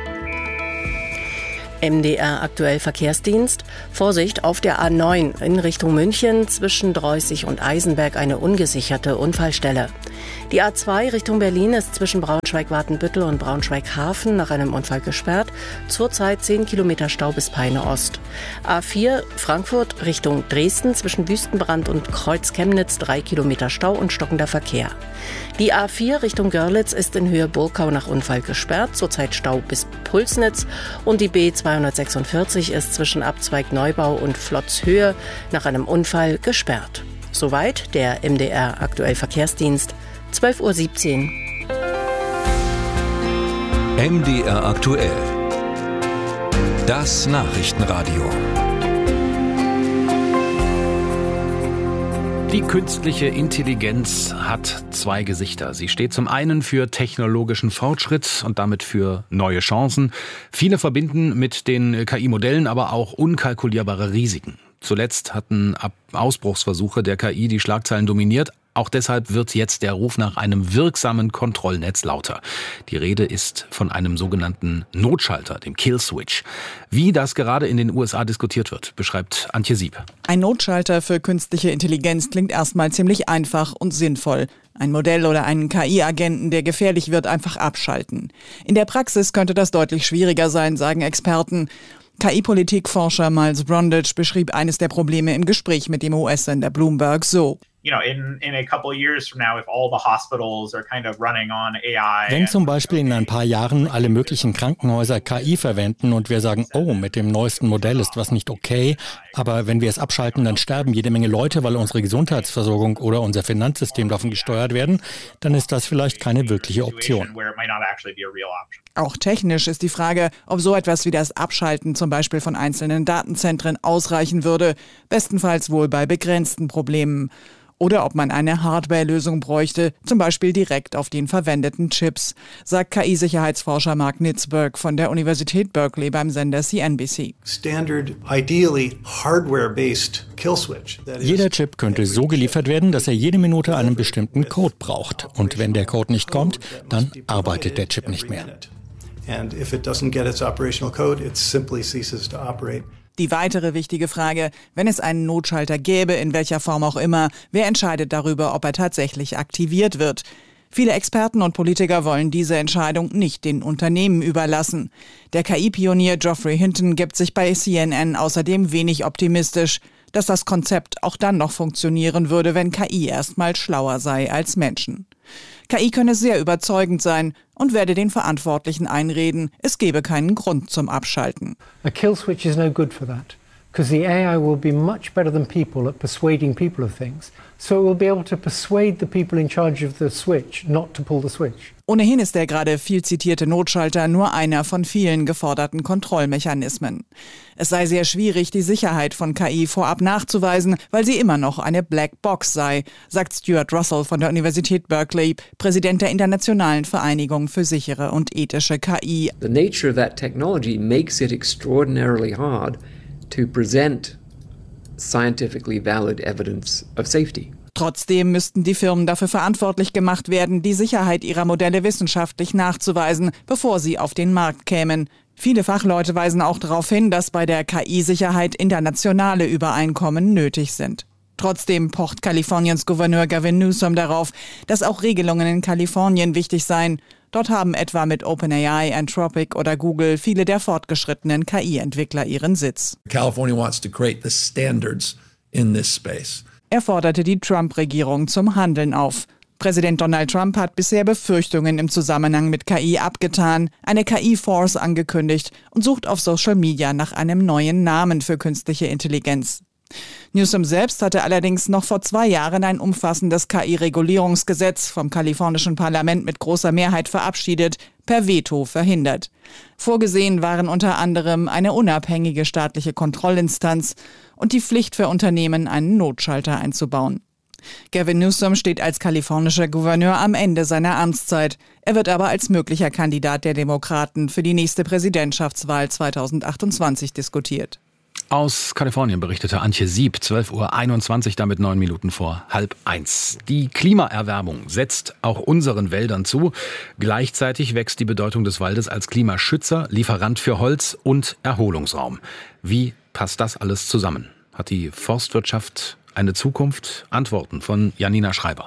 [SPEAKER 15] MDR aktuell Verkehrsdienst. Vorsicht, auf der A9 in Richtung München zwischen Dreußig und Eisenberg eine ungesicherte Unfallstelle. Die A2 Richtung Berlin ist zwischen Braunschweig-Watenbüttel und Braunschweig-Hafen nach einem Unfall gesperrt. Zurzeit 10 Kilometer Stau bis Peine Ost. A4 Frankfurt Richtung Dresden zwischen Wüstenbrand und Kreuz Chemnitz 3 Kilometer Stau und stockender Verkehr. Die A4 Richtung Görlitz ist in Höhe Burgau nach Unfall gesperrt. Zurzeit Stau bis Pulsnitz. Und die B246 ist zwischen Abzweig Neubau und Flotzhöhe nach einem Unfall gesperrt. Soweit der MDR aktuell Verkehrsdienst. 12:17 Uhr.
[SPEAKER 12] MDR aktuell. Das Nachrichtenradio.
[SPEAKER 16] Die künstliche Intelligenz hat zwei Gesichter. Sie steht zum einen für technologischen Fortschritt und damit für neue Chancen. Viele verbinden mit den KI-Modellen aber auch unkalkulierbare Risiken. Zuletzt hatten Ausbruchsversuche der KI die Schlagzeilen dominiert. Auch deshalb wird jetzt der Ruf nach einem wirksamen Kontrollnetz lauter. Die Rede ist von einem sogenannten Notschalter, dem Kill-Switch. Wie das gerade in den USA diskutiert wird, beschreibt Antje Sieb.
[SPEAKER 5] Ein Notschalter für künstliche Intelligenz klingt erstmal ziemlich einfach und sinnvoll. Ein Modell oder einen KI-Agenten, der gefährlich wird, einfach abschalten. In der Praxis könnte das deutlich schwieriger sein, sagen Experten. KI-Politikforscher Miles Brundage beschrieb eines der Probleme im Gespräch mit dem US-Sender Bloomberg so.
[SPEAKER 6] Wenn zum Beispiel in ein paar Jahren alle möglichen Krankenhäuser KI verwenden und wir sagen, oh, mit dem neuesten Modell ist was nicht okay, aber wenn wir es abschalten, dann sterben jede Menge Leute, weil unsere Gesundheitsversorgung oder unser Finanzsystem davon gesteuert werden, dann ist das vielleicht keine wirkliche Option.
[SPEAKER 5] Auch technisch ist die Frage, ob so etwas wie das Abschalten zum Beispiel von einzelnen Datenzentren ausreichen würde, bestenfalls wohl bei begrenzten Problemen. Oder ob man eine Hardware-Lösung bräuchte, zum Beispiel direkt auf den verwendeten Chips, sagt KI-Sicherheitsforscher Mark Nitzberg von der Universität Berkeley beim Sender CNBC.
[SPEAKER 6] Jeder Chip könnte so geliefert werden, dass er jede Minute einen bestimmten Code braucht. Und wenn der Code nicht kommt, dann arbeitet der Chip nicht mehr.
[SPEAKER 5] Die weitere wichtige Frage, wenn es einen Notschalter gäbe, in welcher Form auch immer, wer entscheidet darüber, ob er tatsächlich aktiviert wird? Viele Experten und Politiker wollen diese Entscheidung nicht den Unternehmen überlassen. Der KI-Pionier Geoffrey Hinton gibt sich bei CNN außerdem wenig optimistisch, dass das Konzept auch dann noch funktionieren würde, wenn KI erstmal schlauer sei als Menschen. KI könne sehr überzeugend sein und werde den Verantwortlichen einreden, es gebe keinen Grund zum Abschalten.
[SPEAKER 8] A kill switch is no good for that, because the AI will be much better than people at persuading people of things. So it will be able to persuade the people in charge of the switch not to pull the switch.
[SPEAKER 5] Ohnehin ist der gerade viel zitierte Notschalter nur einer von vielen geforderten Kontrollmechanismen. Es sei sehr schwierig, die Sicherheit von KI vorab nachzuweisen, weil sie immer noch eine Black Box sei, sagt Stuart Russell von der Universität Berkeley, Präsident der Internationalen Vereinigung für sichere und ethische KI.
[SPEAKER 9] The nature of that technology makes it extraordinarily hard to present scientifically valid evidence of safety.
[SPEAKER 5] Trotzdem müssten die Firmen dafür verantwortlich gemacht werden, die Sicherheit ihrer Modelle wissenschaftlich nachzuweisen, bevor sie auf den Markt kämen. Viele Fachleute weisen auch darauf hin, dass bei der KI-Sicherheit internationale Übereinkommen nötig sind. Trotzdem pocht Kaliforniens Gouverneur Gavin Newsom darauf, dass auch Regelungen in Kalifornien wichtig seien. Dort haben etwa mit OpenAI, Anthropic oder Google viele der fortgeschrittenen KI-Entwickler ihren Sitz.
[SPEAKER 10] California wants to create the standards in this space.
[SPEAKER 5] Er forderte die Trump-Regierung zum Handeln auf. Präsident Donald Trump hat bisher Befürchtungen im Zusammenhang mit KI abgetan, eine KI-Force angekündigt und sucht auf Social Media nach einem neuen Namen für künstliche Intelligenz. Newsom selbst hatte allerdings noch vor 2 Jahren ein umfassendes KI-Regulierungsgesetz vom kalifornischen Parlament mit großer Mehrheit verabschiedet, per Veto verhindert. Vorgesehen waren unter anderem eine unabhängige staatliche Kontrollinstanz und die Pflicht für Unternehmen, einen Notschalter einzubauen. Gavin Newsom steht als kalifornischer Gouverneur am Ende seiner Amtszeit. Er wird aber als möglicher Kandidat der Demokraten für die nächste Präsidentschaftswahl 2028 diskutiert.
[SPEAKER 16] Aus Kalifornien berichtete Antje Sieb, 12:21 Uhr, damit 9 Minuten vor 12:30. Die Klimaerwärmung setzt auch unseren Wäldern zu. Gleichzeitig wächst die Bedeutung des Waldes als Klimaschützer, Lieferant für Holz und Erholungsraum. Wie passt das alles zusammen? Hat die Forstwirtschaft eine Zukunft? Antworten von Janina Schreiber.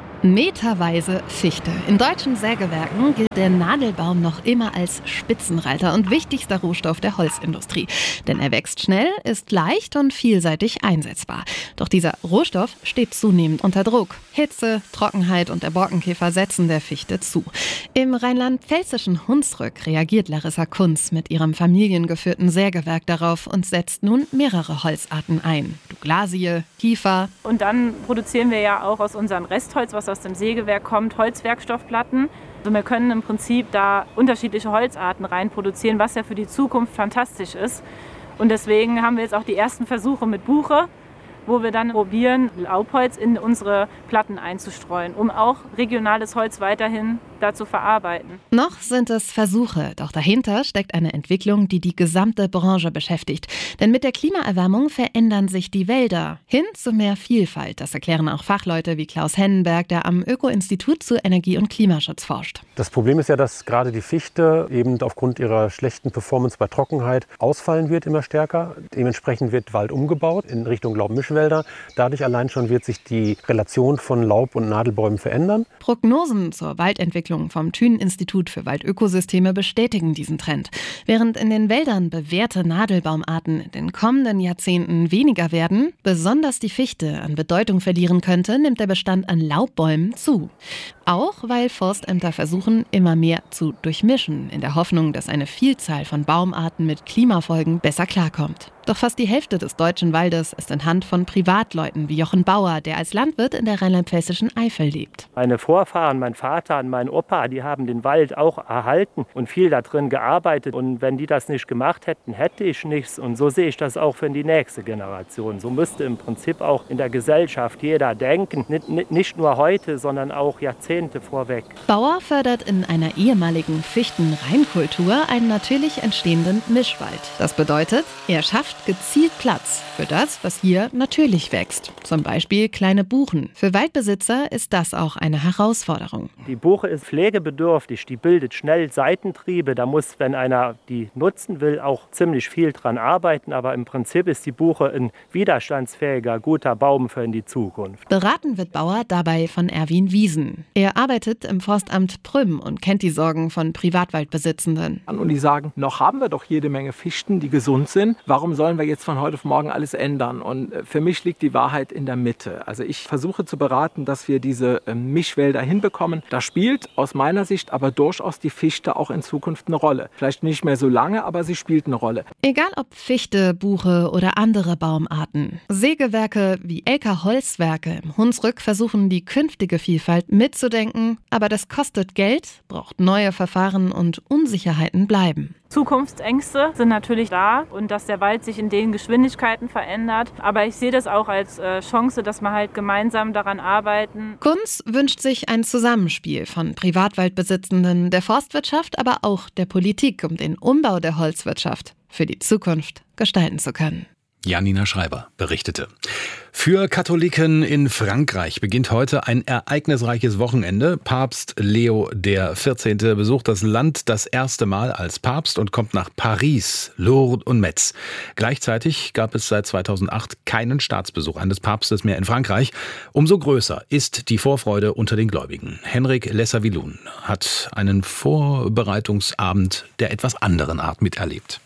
[SPEAKER 2] Meterweise Fichte. In deutschen Sägewerken gilt der Nadelbaum noch immer als Spitzenreiter und wichtigster Rohstoff der Holzindustrie. Denn er wächst schnell, ist leicht und vielseitig einsetzbar. Doch dieser Rohstoff steht zunehmend unter Druck. Hitze, Trockenheit und der Borkenkäfer setzen der Fichte zu. Im rheinland-pfälzischen Hunsrück reagiert Larissa Kunz mit ihrem familiengeführten Sägewerk darauf und setzt nun mehrere Holzarten ein. Douglasie, Kiefer.
[SPEAKER 11] Und dann produzieren wir ja auch aus unserem Restholz, was aus dem Sägewerk kommt, Holzwerkstoffplatten. Also wir können im Prinzip da unterschiedliche Holzarten rein produzieren, was ja für die Zukunft fantastisch ist. Und deswegen haben wir jetzt auch die ersten Versuche mit Buche, wo wir dann probieren, Laubholz in unsere Platten einzustreuen, um auch regionales Holz weiterhin da zu verarbeiten.
[SPEAKER 2] Noch sind es Versuche, doch dahinter steckt eine Entwicklung, die die gesamte Branche beschäftigt. Denn mit der Klimaerwärmung verändern sich die Wälder hin zu mehr Vielfalt. Das erklären auch Fachleute wie Klaus Hennenberg, der am Öko-Institut zu Energie- und Klimaschutz forscht.
[SPEAKER 13] Das Problem ist ja, dass gerade die Fichte eben aufgrund ihrer schlechten Performance bei Trockenheit ausfallen wird immer stärker. Dementsprechend wird Wald umgebaut in Richtung Laubmischwälder. Dadurch allein schon wird sich die Relation von Laub- und Nadelbäumen verändern.
[SPEAKER 2] Prognosen zur Waldentwicklung vom Thünen-Institut für Waldökosysteme bestätigen diesen Trend. Während in den Wäldern bewährte Nadelbaumarten in den kommenden Jahrzehnten weniger werden, besonders die Fichte an Bedeutung verlieren könnte, nimmt der Bestand an Laubbäumen zu. Auch weil Forstämter versuchen, immer mehr zu durchmischen, in der Hoffnung, dass eine Vielzahl von Baumarten mit Klimafolgen besser klarkommt. Doch fast die Hälfte des deutschen Waldes ist in Hand von Privatleuten wie Jochen Bauer, der als Landwirt in der rheinland-pfälzischen Eifel lebt.
[SPEAKER 14] Meine Vorfahren, mein Vater und mein Opa, die haben den Wald auch erhalten und viel da drin gearbeitet. Und wenn die das nicht gemacht hätten, hätte ich nichts. Und so sehe ich das auch für die nächste Generation. So müsste im Prinzip auch in der Gesellschaft jeder denken. Nicht nur heute, sondern auch Jahrzehnte vorweg.
[SPEAKER 2] Bauer fördert in einer ehemaligen Fichten-Reinkultur einen natürlich entstehenden Mischwald. Das bedeutet, er schafft gezielt Platz für das, was hier natürlich wächst. Zum Beispiel kleine Buchen. Für Waldbesitzer ist das auch eine Herausforderung.
[SPEAKER 14] Die Buche ist pflegebedürftig, die bildet schnell Seitentriebe. Da muss, wenn einer die nutzen will, auch ziemlich viel dran arbeiten. Aber im Prinzip ist die Buche ein widerstandsfähiger, guter Baum für in die Zukunft.
[SPEAKER 2] Beraten wird Bauer dabei von Erwin Wiesen. Er arbeitet im Forstamt Prüm und kennt die Sorgen von Privatwaldbesitzenden.
[SPEAKER 17] Und die sagen, noch haben wir doch jede Menge Fichten, die gesund sind. Warum sollen wir jetzt von heute auf morgen alles ändern? Und für mich liegt die Wahrheit in der Mitte. Also ich versuche zu beraten, dass wir diese Mischwälder hinbekommen. Da spielt aus meiner Sicht aber durchaus die Fichte auch in Zukunft eine Rolle. Vielleicht nicht mehr so lange, aber sie spielt eine Rolle.
[SPEAKER 2] Egal ob Fichte, Buche oder andere Baumarten. Sägewerke wie Elker Holzwerke im Hunsrück versuchen, die künftige Vielfalt mitzudenken. Aber das kostet Geld, braucht neue Verfahren und Unsicherheiten bleiben.
[SPEAKER 11] Zukunftsängste sind natürlich da und dass der Wald sich in den Geschwindigkeiten verändert. Aber ich sehe das auch als Chance, dass wir halt gemeinsam daran arbeiten.
[SPEAKER 2] Kunz wünscht sich ein Zusammenspiel von Privatwaldbesitzenden, der Forstwirtschaft, aber auch der Politik, um den Umbau der Holzwirtschaft für die Zukunft gestalten zu können.
[SPEAKER 16] Janina Schreiber berichtete. Für Katholiken in Frankreich beginnt heute ein ereignisreiches Wochenende. Papst Leo XIV. Besucht das Land das erste Mal als Papst und kommt nach Paris, Lourdes und Metz. Gleichzeitig gab es seit 2008 keinen Staatsbesuch eines Papstes mehr in Frankreich. Umso größer ist die Vorfreude unter den Gläubigen. Henrik Lesser-Wiloun hat einen Vorbereitungsabend der etwas anderen Art miterlebt.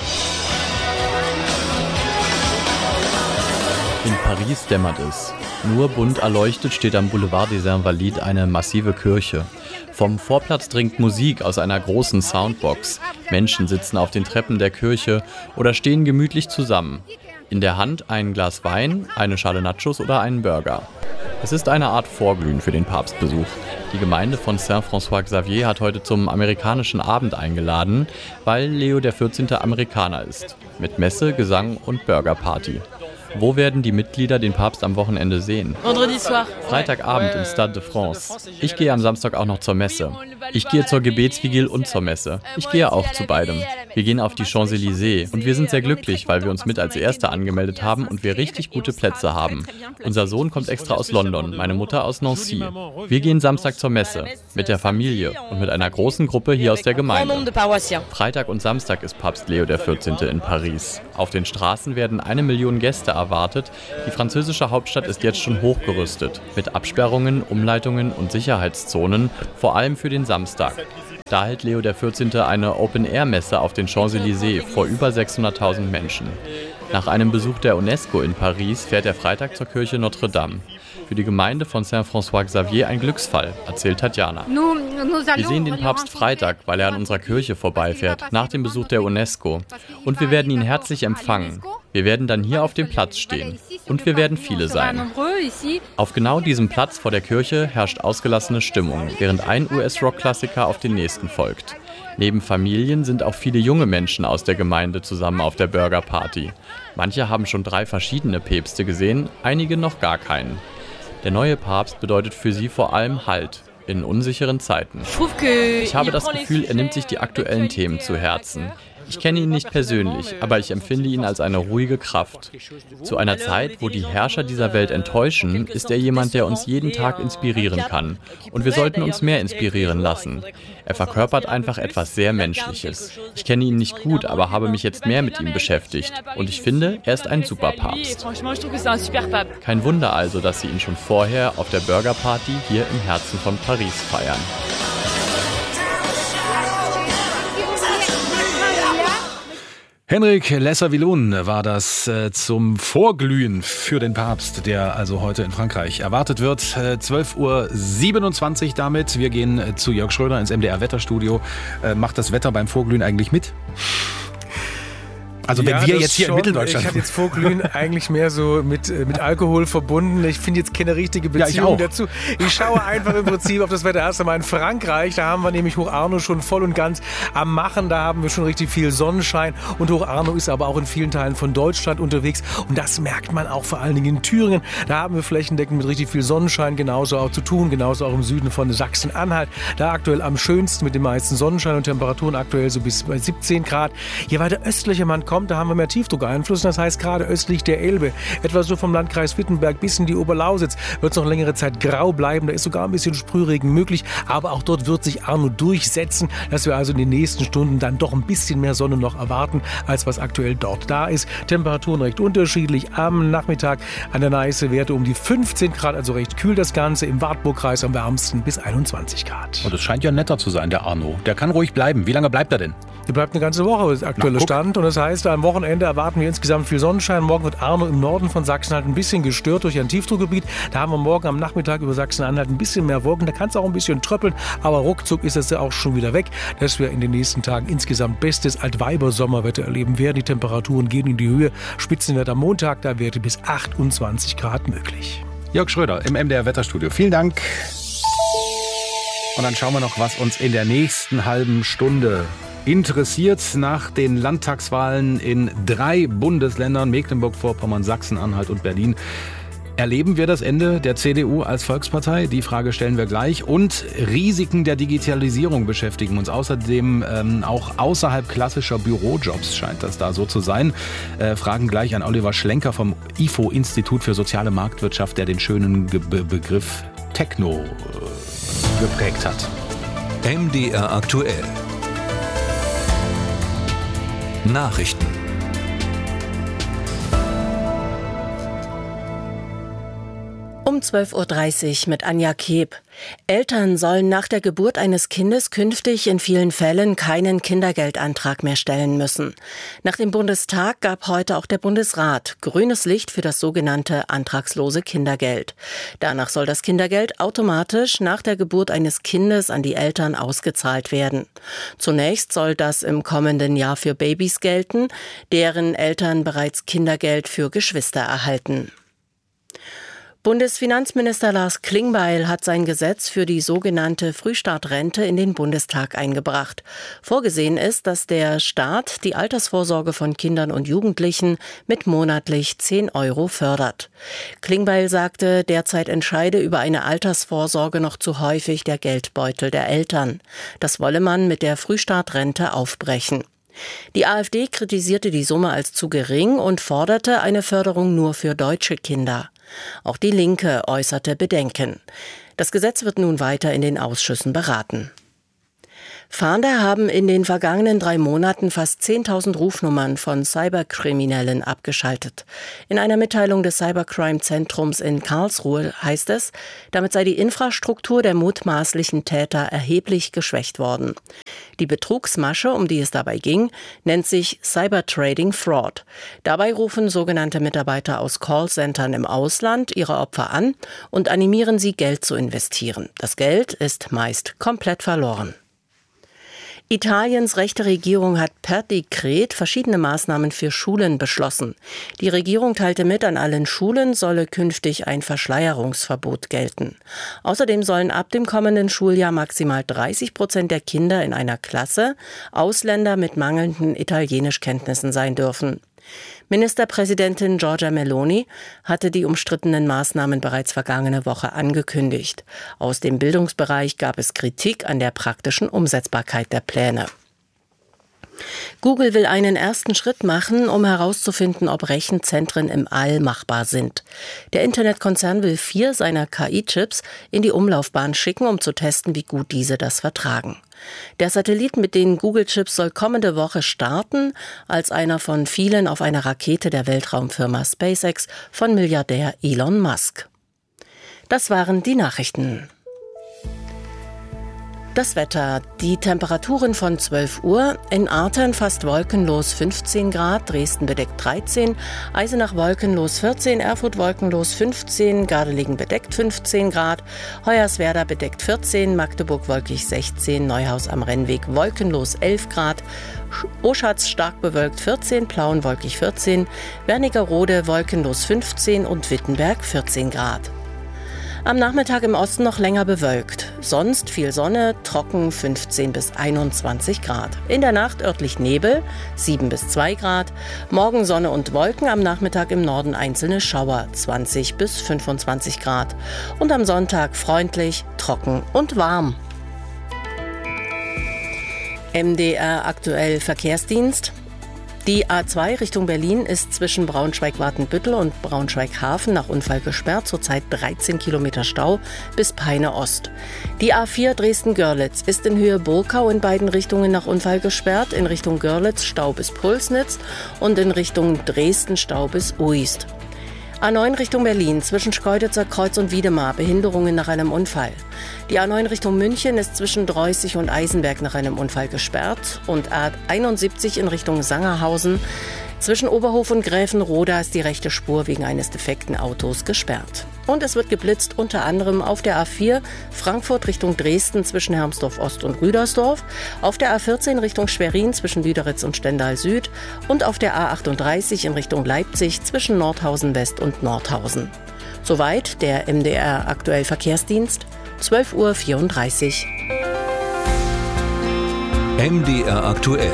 [SPEAKER 19] In Paris dämmert es. Nur bunt erleuchtet steht am Boulevard des Invalides eine massive Kirche. Vom Vorplatz dringt Musik aus einer großen Soundbox. Menschen sitzen auf den Treppen der Kirche oder stehen gemütlich zusammen. In der Hand ein Glas Wein, eine Schale Nachos oder einen Burger. Es ist eine Art Vorglühen für den Papstbesuch. Die Gemeinde von Saint-François-Xavier hat heute zum amerikanischen Abend eingeladen, weil Leo XIV. Amerikaner ist. Mit Messe, Gesang und Burgerparty. Wo werden die Mitglieder den Papst am Wochenende sehen? Freitagabend im Stade de France. Ich gehe am Samstag auch noch zur Messe. Ich gehe zur Gebetsvigil und zur Messe. Ich gehe auch zu beidem. Wir gehen auf die Champs-Élysées und wir sind sehr glücklich, weil wir uns mit als Erste angemeldet haben und wir richtig gute Plätze haben. Unser Sohn kommt extra aus London, meine Mutter aus Nancy. Wir gehen Samstag zur Messe mit der Familie und mit einer großen Gruppe hier aus der Gemeinde. Freitag und Samstag ist Papst Leo XIV. In Paris. Auf den Straßen werden 1 Million Gäste erwartet. Die französische Hauptstadt ist jetzt schon hochgerüstet. Mit Absperrungen, Umleitungen und Sicherheitszonen, vor allem für den Samstag. Da hält Leo XIV. Eine Open-Air-Messe auf den Champs-Élysées vor über 600.000 Menschen. Nach einem Besuch der UNESCO in Paris fährt er Freitag zur Kirche Notre Dame. Für die Gemeinde von Saint-François-Xavier ein Glücksfall, erzählt Tatjana. Wir sehen den Papst Freitag, weil er an unserer Kirche vorbeifährt, nach dem Besuch der UNESCO. Und wir werden ihn herzlich empfangen. Wir werden dann hier auf dem Platz stehen. Und wir werden viele sein. Auf genau diesem Platz vor der Kirche herrscht ausgelassene Stimmung, während ein US-Rock-Klassiker auf den nächsten folgt. Neben Familien sind auch viele junge Menschen aus der Gemeinde zusammen auf der Burgerparty. Manche haben schon 3 verschiedene Päpste gesehen, einige noch gar keinen. Der neue Papst bedeutet für sie vor allem Halt in unsicheren Zeiten. Ich habe das Gefühl, er nimmt sich die aktuellen Themen zu Herzen. Ich kenne ihn nicht persönlich, aber ich empfinde ihn als eine ruhige Kraft. Zu einer Zeit, wo die Herrscher dieser Welt enttäuschen, ist er jemand, der uns jeden Tag inspirieren kann. Und wir sollten uns mehr inspirieren lassen. Er verkörpert einfach etwas sehr Menschliches. Ich kenne ihn nicht gut, aber habe mich jetzt mehr mit ihm beschäftigt. Und ich finde, er ist ein super Papst. Kein Wunder also, dass sie ihn schon vorher auf der Burgerparty hier im Herzen von Paris feiern.
[SPEAKER 16] Henrik Lesser-Villon war das zum Vorglühen für den Papst, der also heute in Frankreich erwartet wird. 12:27 Uhr damit. Wir gehen zu Jörg Schröder ins MDR-Wetterstudio. Macht das Wetter beim Vorglühen eigentlich mit? Also wenn wir jetzt hier in Mitteldeutschland...
[SPEAKER 20] Ich hatte jetzt Vorglühen eigentlich mehr so mit Alkohol verbunden. Ich finde jetzt keine richtige Beziehung dazu. Ich schaue einfach im Prinzip auf das Wetter erst einmal in Frankreich. Da haben wir nämlich Hoch Arno schon voll und ganz am Machen. Da haben wir schon richtig viel Sonnenschein. Und Hoch Arno ist aber auch in vielen Teilen von Deutschland unterwegs. Und das merkt man auch vor allen Dingen in Thüringen. Da haben wir flächendeckend mit richtig viel Sonnenschein genauso auch zu tun. Genauso auch im Süden von Sachsen-Anhalt. Da aktuell am schönsten mit dem meisten Sonnenschein und Temperaturen aktuell so bis bei 17 Grad. Je weiter östlicher man kommt, da haben wir mehr Tiefdruckeinfluss. Das heißt, gerade östlich der Elbe, etwa so vom Landkreis Wittenberg bis in die Oberlausitz, wird es noch längere Zeit grau bleiben. Da ist sogar ein bisschen Sprühregen möglich. Aber auch dort wird sich Arno durchsetzen, dass wir also in den nächsten Stunden dann doch ein bisschen mehr Sonne noch erwarten, als was aktuell dort da ist. Temperaturen recht unterschiedlich. Am Nachmittag an der Neiße Werte um die 15 Grad, also recht kühl das Ganze. Im Wartburgkreis am wärmsten bis 21 Grad.
[SPEAKER 16] Und es scheint ja netter zu sein, der Arno. Der kann ruhig bleiben. Wie lange bleibt er denn?
[SPEAKER 20] Der bleibt eine ganze Woche, das aktuelle Stand. Und das heißt, am Wochenende erwarten wir insgesamt viel Sonnenschein. Morgen wird Arno im Norden von Sachsen-Anhalt ein bisschen gestört durch ein Tiefdruckgebiet. Da haben wir morgen am Nachmittag über Sachsen-Anhalt ein bisschen mehr Wolken. Da kann es auch ein bisschen tröppeln, aber ruckzuck ist es ja auch schon wieder weg, dass wir in den nächsten Tagen insgesamt bestes Altweiber-Sommerwetter erleben werden. Die Temperaturen gehen in die Höhe. Spitzenwert am Montag, da Werte bis 28 Grad möglich.
[SPEAKER 16] Jörg Schröder im MDR-Wetterstudio. Vielen Dank. Und dann schauen wir noch, was uns in der nächsten halben Stunde interessiert. Nach den Landtagswahlen in 3 Bundesländern, Mecklenburg-Vorpommern, Sachsen-Anhalt und Berlin, erleben wir das Ende der CDU als Volkspartei? Die Frage stellen wir gleich. Und Risiken der Digitalisierung beschäftigen uns außerdem auch außerhalb klassischer Bürojobs, scheint das da so zu sein. Fragen gleich an Oliver Schlenker vom IFO-Institut für soziale Marktwirtschaft, der den schönen Begriff Techno geprägt hat.
[SPEAKER 12] MDR aktuell. Nachrichten.
[SPEAKER 15] Um 12.30 Uhr mit Anja Keb. Eltern sollen nach der Geburt eines Kindes künftig in vielen Fällen keinen Kindergeldantrag mehr stellen müssen. Nach dem Bundestag gab heute auch der Bundesrat grünes Licht für das sogenannte antragslose Kindergeld. Danach soll das Kindergeld automatisch nach der Geburt eines Kindes an die Eltern ausgezahlt werden. Zunächst soll das im kommenden Jahr für Babys gelten, deren Eltern bereits Kindergeld für Geschwister erhalten. Bundesfinanzminister Lars Klingbeil hat sein Gesetz für die sogenannte Frühstartrente in den Bundestag eingebracht. Vorgesehen ist, dass der Staat die Altersvorsorge von Kindern und Jugendlichen mit monatlich 10 € fördert. Klingbeil sagte, derzeit entscheide über eine Altersvorsorge noch zu häufig der Geldbeutel der Eltern. Das wolle man mit der Frühstartrente aufbrechen. Die AfD kritisierte die Summe als zu gering und forderte eine Förderung nur für deutsche Kinder. Auch die Linke äußerte Bedenken. Das Gesetz wird nun weiter in den Ausschüssen beraten. Fahnder haben in den vergangenen 3 Monaten fast 10.000 Rufnummern von Cyberkriminellen abgeschaltet. In einer Mitteilung des Cybercrime-Zentrums in Karlsruhe heißt es, damit sei die Infrastruktur der mutmaßlichen Täter erheblich geschwächt worden. Die Betrugsmasche, um die es dabei ging, nennt sich Cybertrading Fraud. Dabei rufen sogenannte Mitarbeiter aus Callcentern im Ausland ihre Opfer an und animieren sie, Geld zu investieren. Das Geld ist meist komplett verloren. Italiens rechte Regierung hat per Dekret verschiedene Maßnahmen für Schulen beschlossen. Die Regierung teilte mit, an allen Schulen solle künftig ein Verschleierungsverbot gelten. Außerdem sollen ab dem kommenden Schuljahr maximal 30% der Kinder in einer Klasse Ausländer mit mangelnden Italienischkenntnissen sein dürfen. Ministerpräsidentin Giorgia Meloni hatte die umstrittenen Maßnahmen bereits vergangene Woche angekündigt. Aus dem Bildungsbereich gab es Kritik an der praktischen Umsetzbarkeit der Pläne. Google will einen ersten Schritt machen, um herauszufinden, ob Rechenzentren im All machbar sind. Der Internetkonzern will 4 seiner KI-Chips in die Umlaufbahn schicken, um zu testen, wie gut diese das vertragen. Der Satellit mit den Google-Chips soll kommende Woche starten, als einer von vielen auf einer Rakete der Weltraumfirma SpaceX von Milliardär Elon Musk. Das waren die Nachrichten. Das Wetter. Die Temperaturen von 12 Uhr. In Artern fast wolkenlos 15 Grad, Dresden bedeckt 13, Eisenach wolkenlos 14, Erfurt wolkenlos 15, Gardelegen bedeckt 15 Grad, Hoyerswerda bedeckt 14, Magdeburg wolkig 16, Neuhaus am Rennweg wolkenlos 11 Grad, Oschatz stark bewölkt 14, Plauen wolkig 14, Wernigerode wolkenlos 15 und Wittenberg 14 Grad. Am Nachmittag im Osten noch länger bewölkt. Sonst viel Sonne, trocken 15 bis 21 Grad. In der Nacht örtlich Nebel, 7 bis 2 Grad. Morgen Sonne und Wolken, am Nachmittag im Norden einzelne Schauer, 20 bis 25 Grad. Und am Sonntag freundlich, trocken und warm. MDR aktuell Verkehrsdienst. Die A2 Richtung Berlin ist zwischen Braunschweig-Watenbüttel und Braunschweig-Hafen nach Unfall gesperrt, zurzeit 13 Kilometer Stau bis Peine Ost. Die A4 Dresden-Görlitz ist in Höhe Burkau in beiden Richtungen nach Unfall gesperrt, in Richtung Görlitz Stau bis Pulsnitz und in Richtung Dresden Stau bis Uist. A9 Richtung Berlin, zwischen Schkeuditzer Kreuz und Wiedemar, Behinderungen nach einem Unfall. Die A9 Richtung München ist zwischen Dreußig und Eisenberg nach einem Unfall gesperrt. Und A71 in Richtung Sangerhausen, zwischen Oberhof und Gräfenroda ist die rechte Spur wegen eines defekten Autos gesperrt. Und es wird geblitzt unter anderem auf der A4 Frankfurt Richtung Dresden zwischen Hermsdorf Ost und Rüdersdorf, auf der A14 Richtung Schwerin zwischen Lüderitz und Stendal Süd und auf der A38 in Richtung Leipzig zwischen Nordhausen West und Nordhausen. Soweit der MDR aktuell Verkehrsdienst, 12:34
[SPEAKER 12] Uhr. MDR aktuell.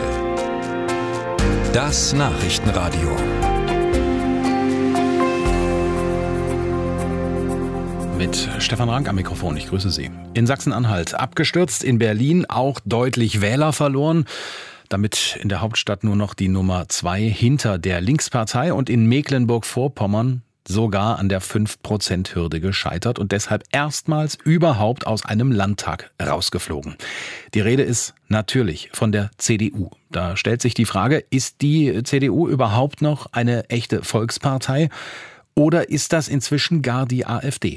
[SPEAKER 12] Das Nachrichtenradio.
[SPEAKER 16] Mit Stefan Rank am Mikrofon, ich grüße Sie. In Sachsen-Anhalt abgestürzt, in Berlin auch deutlich Wähler verloren. Damit in der Hauptstadt nur noch die Nummer 2 hinter der Linkspartei und in Mecklenburg-Vorpommern sogar an der 5%-Hürde gescheitert und deshalb erstmals überhaupt aus einem Landtag rausgeflogen. Die Rede ist natürlich von der CDU. Da stellt sich die Frage, ist die CDU überhaupt noch eine echte Volkspartei oder ist das inzwischen gar die AfD?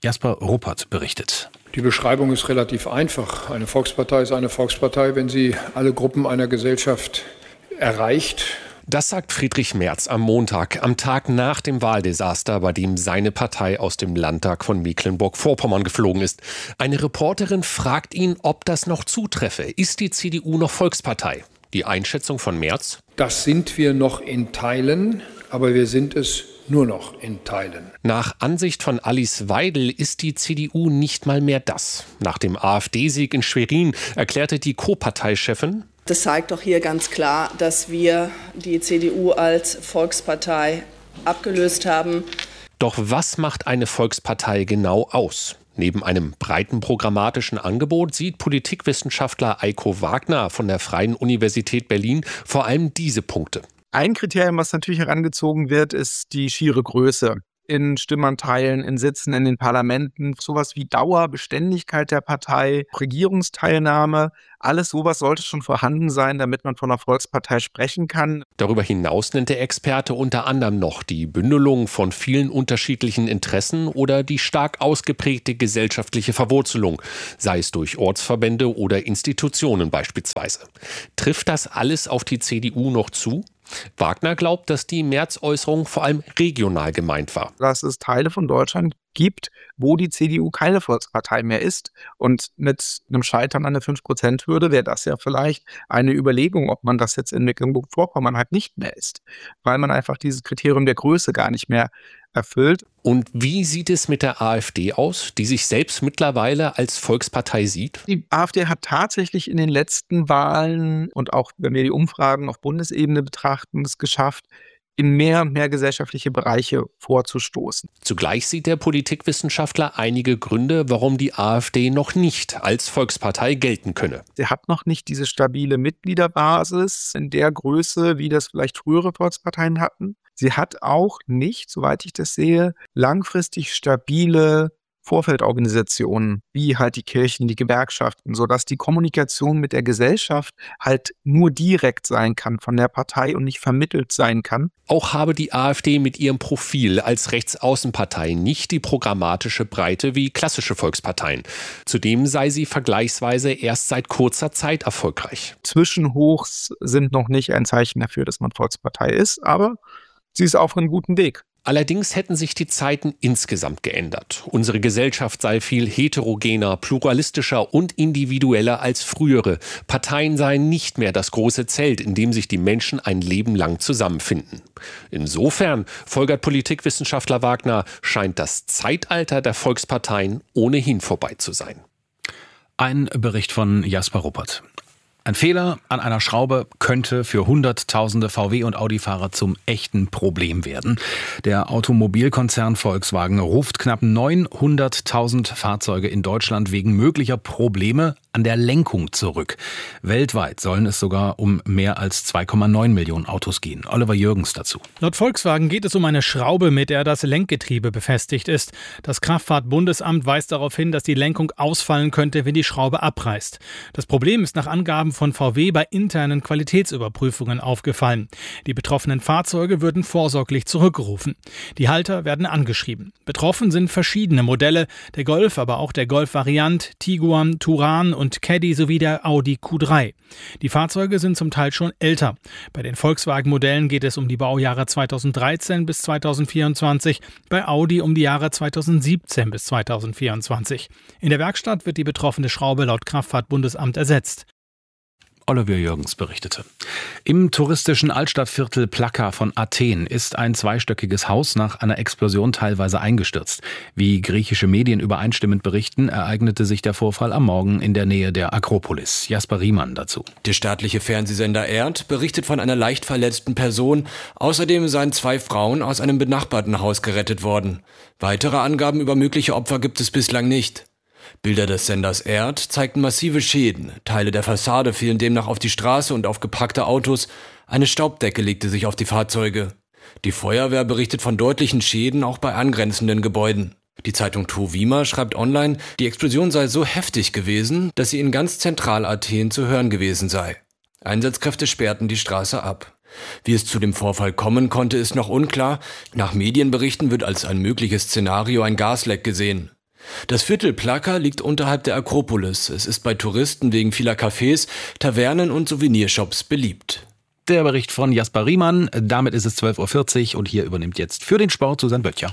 [SPEAKER 16] Jasper Ruppert berichtet.
[SPEAKER 7] Die Beschreibung ist relativ einfach. Eine Volkspartei ist eine Volkspartei, wenn sie alle Gruppen einer Gesellschaft erreicht.
[SPEAKER 21] Das sagt Friedrich Merz am Montag, am Tag nach dem Wahldesaster, bei dem seine Partei aus dem Landtag von Mecklenburg-Vorpommern geflogen ist. Eine Reporterin fragt ihn, ob das noch zutreffe. Ist die CDU noch Volkspartei? Die Einschätzung von Merz?
[SPEAKER 7] Das sind wir noch in Teilen, aber wir sind es nur noch in Teilen.
[SPEAKER 21] Nach Ansicht von Alice Weidel ist die CDU nicht mal mehr das. Nach dem AfD-Sieg in Schwerin erklärte die Co-Parteichefin:
[SPEAKER 22] Das zeigt doch hier ganz klar, dass wir die CDU als Volkspartei abgelöst haben.
[SPEAKER 21] Doch was macht eine Volkspartei genau aus? Neben einem breiten programmatischen Angebot sieht Politikwissenschaftler Eiko Wagner von der Freien Universität Berlin vor allem diese Punkte.
[SPEAKER 23] Ein Kriterium, was natürlich herangezogen wird, ist die schiere Größe. In Stimmanteilen, in Sitzen in den Parlamenten, sowas wie Dauer, Beständigkeit der Partei, Regierungsteilnahme, alles sowas sollte schon vorhanden sein, damit man von einer Volkspartei sprechen kann.
[SPEAKER 21] Darüber hinaus nennt der Experte unter anderem noch die Bündelung von vielen unterschiedlichen Interessen oder die stark ausgeprägte gesellschaftliche Verwurzelung, sei es durch Ortsverbände oder Institutionen beispielsweise. Trifft das alles auf die CDU noch zu? Wagner glaubt, dass die Merz-Äußerung vor allem regional gemeint war.
[SPEAKER 23] Dass es Teile von Deutschland gibt, wo die CDU keine Volkspartei mehr ist. Und mit einem Scheitern an der 5%-Hürde wäre das ja vielleicht eine Überlegung, ob man das jetzt in Mecklenburg-Vorpommern halt nicht mehr ist. Weil man einfach dieses Kriterium der Größe gar nicht mehr erfüllt.
[SPEAKER 21] Und wie sieht es mit der AfD aus, die sich selbst mittlerweile als Volkspartei sieht?
[SPEAKER 23] Die AfD hat tatsächlich in den letzten Wahlen und auch, wenn wir die Umfragen auf Bundesebene betrachten, es geschafft, in mehr und mehr gesellschaftliche Bereiche vorzustoßen.
[SPEAKER 21] Zugleich sieht der Politikwissenschaftler einige Gründe, warum die AfD noch nicht als Volkspartei gelten könne.
[SPEAKER 23] Sie hat noch nicht diese stabile Mitgliederbasis in der Größe, wie das vielleicht frühere Volksparteien hatten. Sie hat auch nicht, soweit ich das sehe, langfristig stabile Vorfeldorganisationen, wie halt die Kirchen, die Gewerkschaften, sodass die Kommunikation mit der Gesellschaft halt nur direkt sein kann von der Partei und nicht vermittelt sein kann.
[SPEAKER 21] Auch habe die AfD mit ihrem Profil als Rechtsaußenpartei nicht die programmatische Breite wie klassische Volksparteien. Zudem sei sie vergleichsweise erst seit kurzer Zeit erfolgreich.
[SPEAKER 23] Zwischenhochs sind noch nicht ein Zeichen dafür, dass man Volkspartei ist, aber sie ist auf einem guten Weg.
[SPEAKER 21] Allerdings hätten sich die Zeiten insgesamt geändert. Unsere Gesellschaft sei viel heterogener, pluralistischer und individueller als frühere. Parteien seien nicht mehr das große Zelt, in dem sich die Menschen ein Leben lang zusammenfinden. Insofern, folgert Politikwissenschaftler Wagner, scheint das Zeitalter der Volksparteien ohnehin vorbei zu sein.
[SPEAKER 16] Ein Bericht von Jasper Ruppert. Ein Fehler an einer Schraube könnte für Hunderttausende VW- und Audi-Fahrer zum echten Problem werden. Der Automobilkonzern Volkswagen ruft knapp 900.000 Fahrzeuge in Deutschland wegen möglicher Probleme an der Lenkung zurück. Weltweit sollen es sogar um mehr als 2,9 Millionen Autos gehen. Oliver Jürgens dazu.
[SPEAKER 24] Laut Volkswagen geht es um eine Schraube, mit der das Lenkgetriebe befestigt ist. Das Kraftfahrtbundesamt weist darauf hin, dass die Lenkung ausfallen könnte, wenn die Schraube abreißt. Das Problem ist nach Angaben von VW bei internen Qualitätsüberprüfungen aufgefallen. Die betroffenen Fahrzeuge würden vorsorglich zurückgerufen. Die Halter werden angeschrieben. Betroffen sind verschiedene Modelle, der Golf, aber auch der Golf-Variant, Tiguan, Touran und Caddy sowie der Audi Q3. Die Fahrzeuge sind zum Teil schon älter. Bei den Volkswagen-Modellen geht es um die Baujahre 2013 bis 2024, bei Audi um die Jahre 2017 bis 2024. In der Werkstatt wird die betroffene Schraube laut Kraftfahrtbundesamt ersetzt.
[SPEAKER 16] Oliver Jürgens berichtete. Im touristischen Altstadtviertel Plaka von Athen ist ein zweistöckiges Haus nach einer Explosion teilweise eingestürzt. Wie griechische Medien übereinstimmend berichten, ereignete sich der Vorfall am Morgen in der Nähe der Akropolis. Jasper Riemann dazu.
[SPEAKER 25] Der staatliche Fernsehsender ERD berichtet von einer leicht verletzten Person. Außerdem seien 2 Frauen aus einem benachbarten Haus gerettet worden. Weitere Angaben über mögliche Opfer gibt es bislang nicht. Bilder des Senders ERD zeigten massive Schäden. Teile der Fassade fielen demnach auf die Straße und auf geparkte Autos. Eine Staubdecke legte sich auf die Fahrzeuge. Die Feuerwehr berichtet von deutlichen Schäden auch bei angrenzenden Gebäuden. Die Zeitung Trovima schreibt online, die Explosion sei so heftig gewesen, dass sie in ganz Zentral-Athen zu hören gewesen sei. Einsatzkräfte sperrten die Straße ab. Wie es zu dem Vorfall kommen konnte, ist noch unklar. Nach Medienberichten wird als ein mögliches Szenario ein Gasleck gesehen. Das Viertel Plaka liegt unterhalb der Akropolis. Es ist bei Touristen wegen vieler Cafés, Tavernen und Souvenirshops beliebt.
[SPEAKER 16] Der Bericht von Jasper Riemann. Damit ist es 12.40 Uhr und hier übernimmt jetzt für den Sport Susanne Böttcher.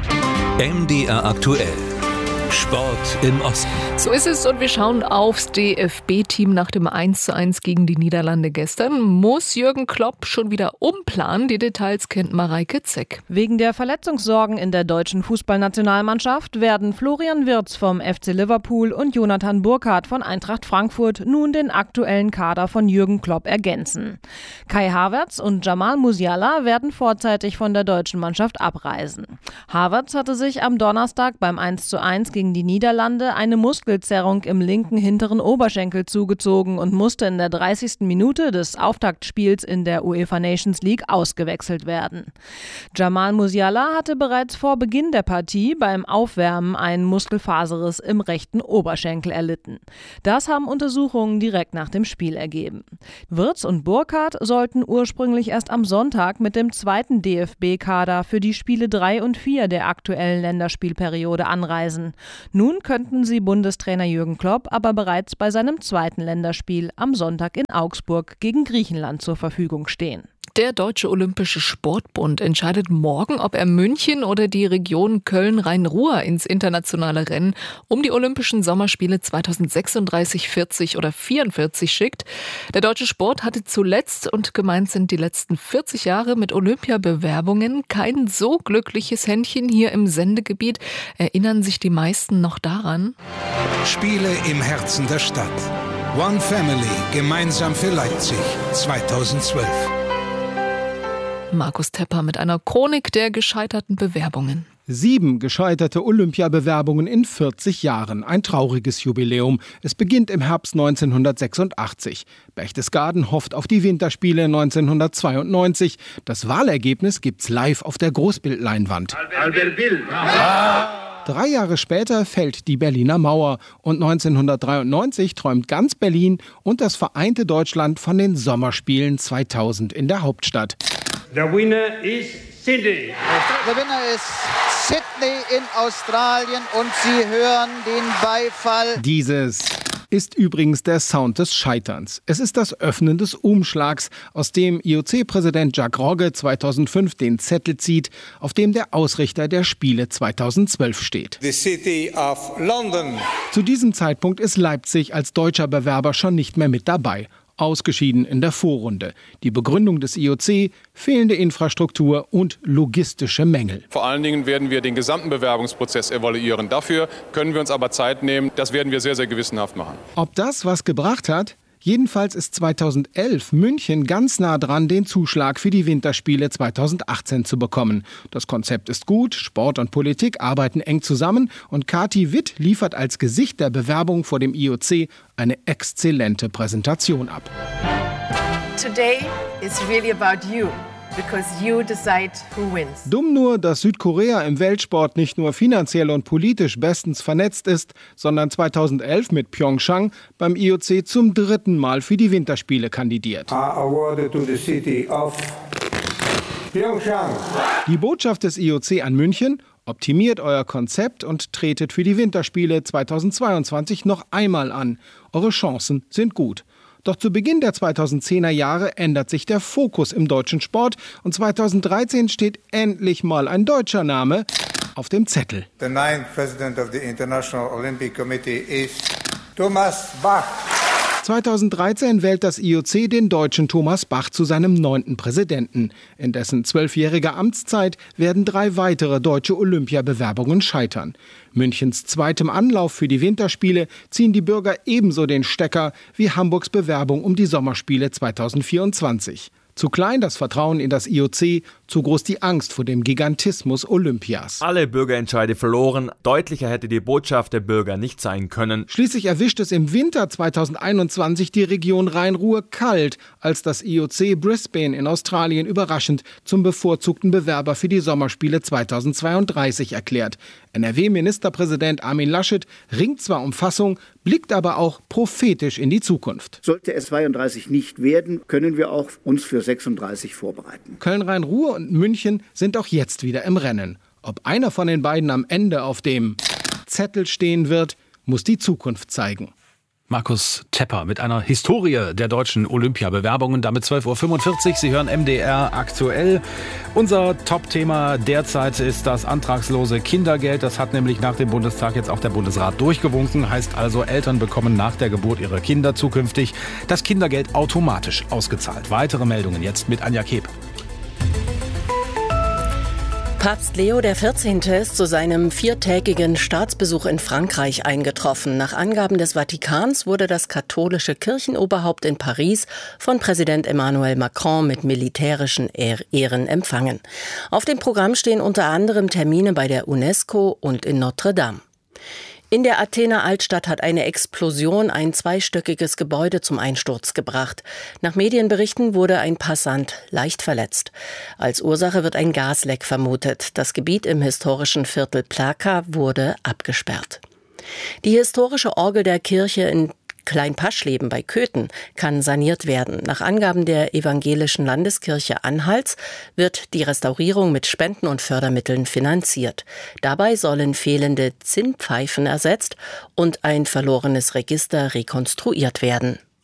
[SPEAKER 12] MDR aktuell. Sport im Osten.
[SPEAKER 1] So ist es und wir schauen aufs DFB-Team nach dem 1:1 gegen die Niederlande gestern. Muss Jürgen Klopp schon wieder umplanen? Die Details kennt Mareike Zeck.
[SPEAKER 3] Wegen der Verletzungssorgen in der deutschen Fußballnationalmannschaft werden Florian Wirtz vom FC Liverpool und Jonathan Burkardt von Eintracht Frankfurt nun den aktuellen Kader von Jürgen Klopp ergänzen. Kai Havertz und Jamal Musiala werden vorzeitig von der deutschen Mannschaft abreisen. Havertz hatte sich am Donnerstag beim 1:1 gegen die Niederlande eine Muskelzerrung im linken hinteren Oberschenkel zugezogen und musste in der 30. Minute des Auftaktspiels in der UEFA Nations League ausgewechselt werden. Jamal Musiala hatte bereits vor Beginn der Partie beim Aufwärmen einen Muskelfaserriss im rechten Oberschenkel erlitten. Das haben Untersuchungen direkt nach dem Spiel ergeben. Wirtz und Burkardt sollten ursprünglich erst am Sonntag mit dem zweiten DFB-Kader für die Spiele 3 und 4 der aktuellen Länderspielperiode anreisen. Nun könnten sie Bundestrainer Jürgen Klopp aber bereits bei seinem zweiten Länderspiel am Sonntag in Augsburg gegen Griechenland zur Verfügung stehen.
[SPEAKER 1] Der Deutsche Olympische Sportbund entscheidet morgen, ob er München oder die Region Köln-Rhein-Ruhr ins internationale Rennen um die Olympischen Sommerspiele 2036, 40 oder 44 schickt. Der deutsche Sport hatte zuletzt, und gemeint sind die letzten 40 Jahre mit Olympiabewerbungen, kein so glückliches Händchen hier im Sendegebiet. Erinnern sich die meisten noch daran?
[SPEAKER 4] Spiele im Herzen der Stadt. One Family, gemeinsam für Leipzig, 2012.
[SPEAKER 1] Markus Tepper mit einer Chronik der gescheiterten Bewerbungen.
[SPEAKER 6] 7 gescheiterte Olympiabewerbungen in 40 Jahren. Ein trauriges Jubiläum. Es beginnt im Herbst 1986. Berchtesgaden hofft auf die Winterspiele 1992. Das Wahlergebnis gibt's live auf der Großbildleinwand.
[SPEAKER 18] Albert Bill.
[SPEAKER 6] 3 Jahre später fällt die Berliner Mauer und 1993 träumt ganz Berlin und das vereinte Deutschland von den Sommerspielen 2000 in der Hauptstadt.
[SPEAKER 18] The winner is Sydney.
[SPEAKER 26] Der Winner ist Sydney in Australien und Sie hören den Beifall.
[SPEAKER 6] Dieses ist übrigens der Sound des Scheiterns. Es ist das Öffnen des Umschlags, aus dem IOC-Präsident Jacques Rogge 2005 den Zettel zieht, auf dem der Ausrichter der Spiele 2012 steht.
[SPEAKER 18] The City of London.
[SPEAKER 6] Zu diesem Zeitpunkt ist Leipzig als deutscher Bewerber schon nicht mehr mit dabei. Ausgeschieden in der Vorrunde. Die Begründung des IOC, fehlende Infrastruktur und logistische Mängel.
[SPEAKER 27] Vor allen Dingen werden wir den gesamten Bewerbungsprozess evaluieren. Dafür können wir uns aber Zeit nehmen. Das werden wir sehr, sehr gewissenhaft machen.
[SPEAKER 6] Ob das was gebracht hat? Jedenfalls ist 2011 München ganz nah dran, den Zuschlag für die Winterspiele 2018 zu bekommen. Das Konzept ist gut, Sport und Politik arbeiten eng zusammen und Kati Witt liefert als Gesicht der Bewerbung vor dem IOC eine exzellente Präsentation ab.
[SPEAKER 28] Today is really about you. Because you decide who wins.
[SPEAKER 6] Dumm nur, dass Südkorea im Weltsport nicht nur finanziell und politisch bestens vernetzt ist, sondern 2011 mit Pyeongchang beim IOC zum 3. Mal für die Winterspiele kandidiert.
[SPEAKER 18] Awarded to the city of Pyeongchang.
[SPEAKER 6] Die Botschaft des IOC an München: Optimiert euer Konzept und tretet für die Winterspiele 2022 noch einmal an. Eure Chancen sind gut. Doch zu Beginn der 2010er Jahre ändert sich der Fokus im deutschen Sport und 2013 steht endlich mal ein deutscher Name auf dem Zettel.
[SPEAKER 18] The 9th President of the International Olympic Committee is Thomas Bach.
[SPEAKER 6] 2013 wählt das IOC den deutschen Thomas Bach zu seinem 9. Präsidenten. In dessen 12-jähriger Amtszeit werden 3 weitere deutsche Olympiabewerbungen scheitern. Münchens zweitem Anlauf für die Winterspiele ziehen die Bürger ebenso den Stecker wie Hamburgs Bewerbung um die Sommerspiele 2024. Zu klein das Vertrauen in das IOC, zu groß die Angst vor dem Gigantismus Olympias.
[SPEAKER 29] Alle Bürgerentscheide verloren. Deutlicher hätte die Botschaft der Bürger nicht sein können.
[SPEAKER 6] Schließlich erwischt es im Winter 2021 die Region Rhein-Ruhr kalt, als das IOC Brisbane in Australien überraschend zum bevorzugten Bewerber für die Sommerspiele 2032 erklärt. NRW-Ministerpräsident Armin Laschet ringt zwar um Fassung, blickt aber auch prophetisch in die Zukunft.
[SPEAKER 30] Sollte es 32 nicht werden, können wir auch uns für 36 vorbereiten.
[SPEAKER 6] Köln-Rhein-Ruhr und München sind auch jetzt wieder im Rennen. Ob einer von den beiden am Ende auf dem Zettel stehen wird, muss die Zukunft zeigen.
[SPEAKER 16] Markus Tepper mit einer Historie der deutschen Olympiabewerbungen. Damit 12.45 Uhr. Sie hören MDR aktuell. Unser Top-Thema derzeit ist das antragslose Kindergeld. Das hat nämlich nach dem Bundestag jetzt auch der Bundesrat durchgewunken. Heißt also, Eltern bekommen nach der Geburt ihrer Kinder zukünftig das Kindergeld automatisch ausgezahlt. Weitere Meldungen jetzt mit Anja Keb.
[SPEAKER 15] Papst Leo XIV. Ist zu seinem 4-tägigen Staatsbesuch in Frankreich eingetroffen. Nach Angaben des Vatikans wurde das katholische Kirchenoberhaupt in Paris von Präsident Emmanuel Macron mit militärischen Ehren empfangen. Auf dem Programm stehen unter anderem Termine bei der UNESCO und in Notre Dame. In der Athener Altstadt hat eine Explosion ein zweistöckiges Gebäude zum Einsturz gebracht. Nach Medienberichten wurde ein Passant leicht verletzt. Als Ursache wird ein Gasleck vermutet. Das Gebiet im historischen Viertel Plaka wurde abgesperrt. Die historische Orgel der Kirche in Klein-Paschleben bei Köthen kann saniert werden. Nach Angaben der Evangelischen Landeskirche Anhalts wird die Restaurierung mit Spenden und Fördermitteln finanziert. Dabei sollen fehlende Zinnpfeifen ersetzt und ein verlorenes Register rekonstruiert werden.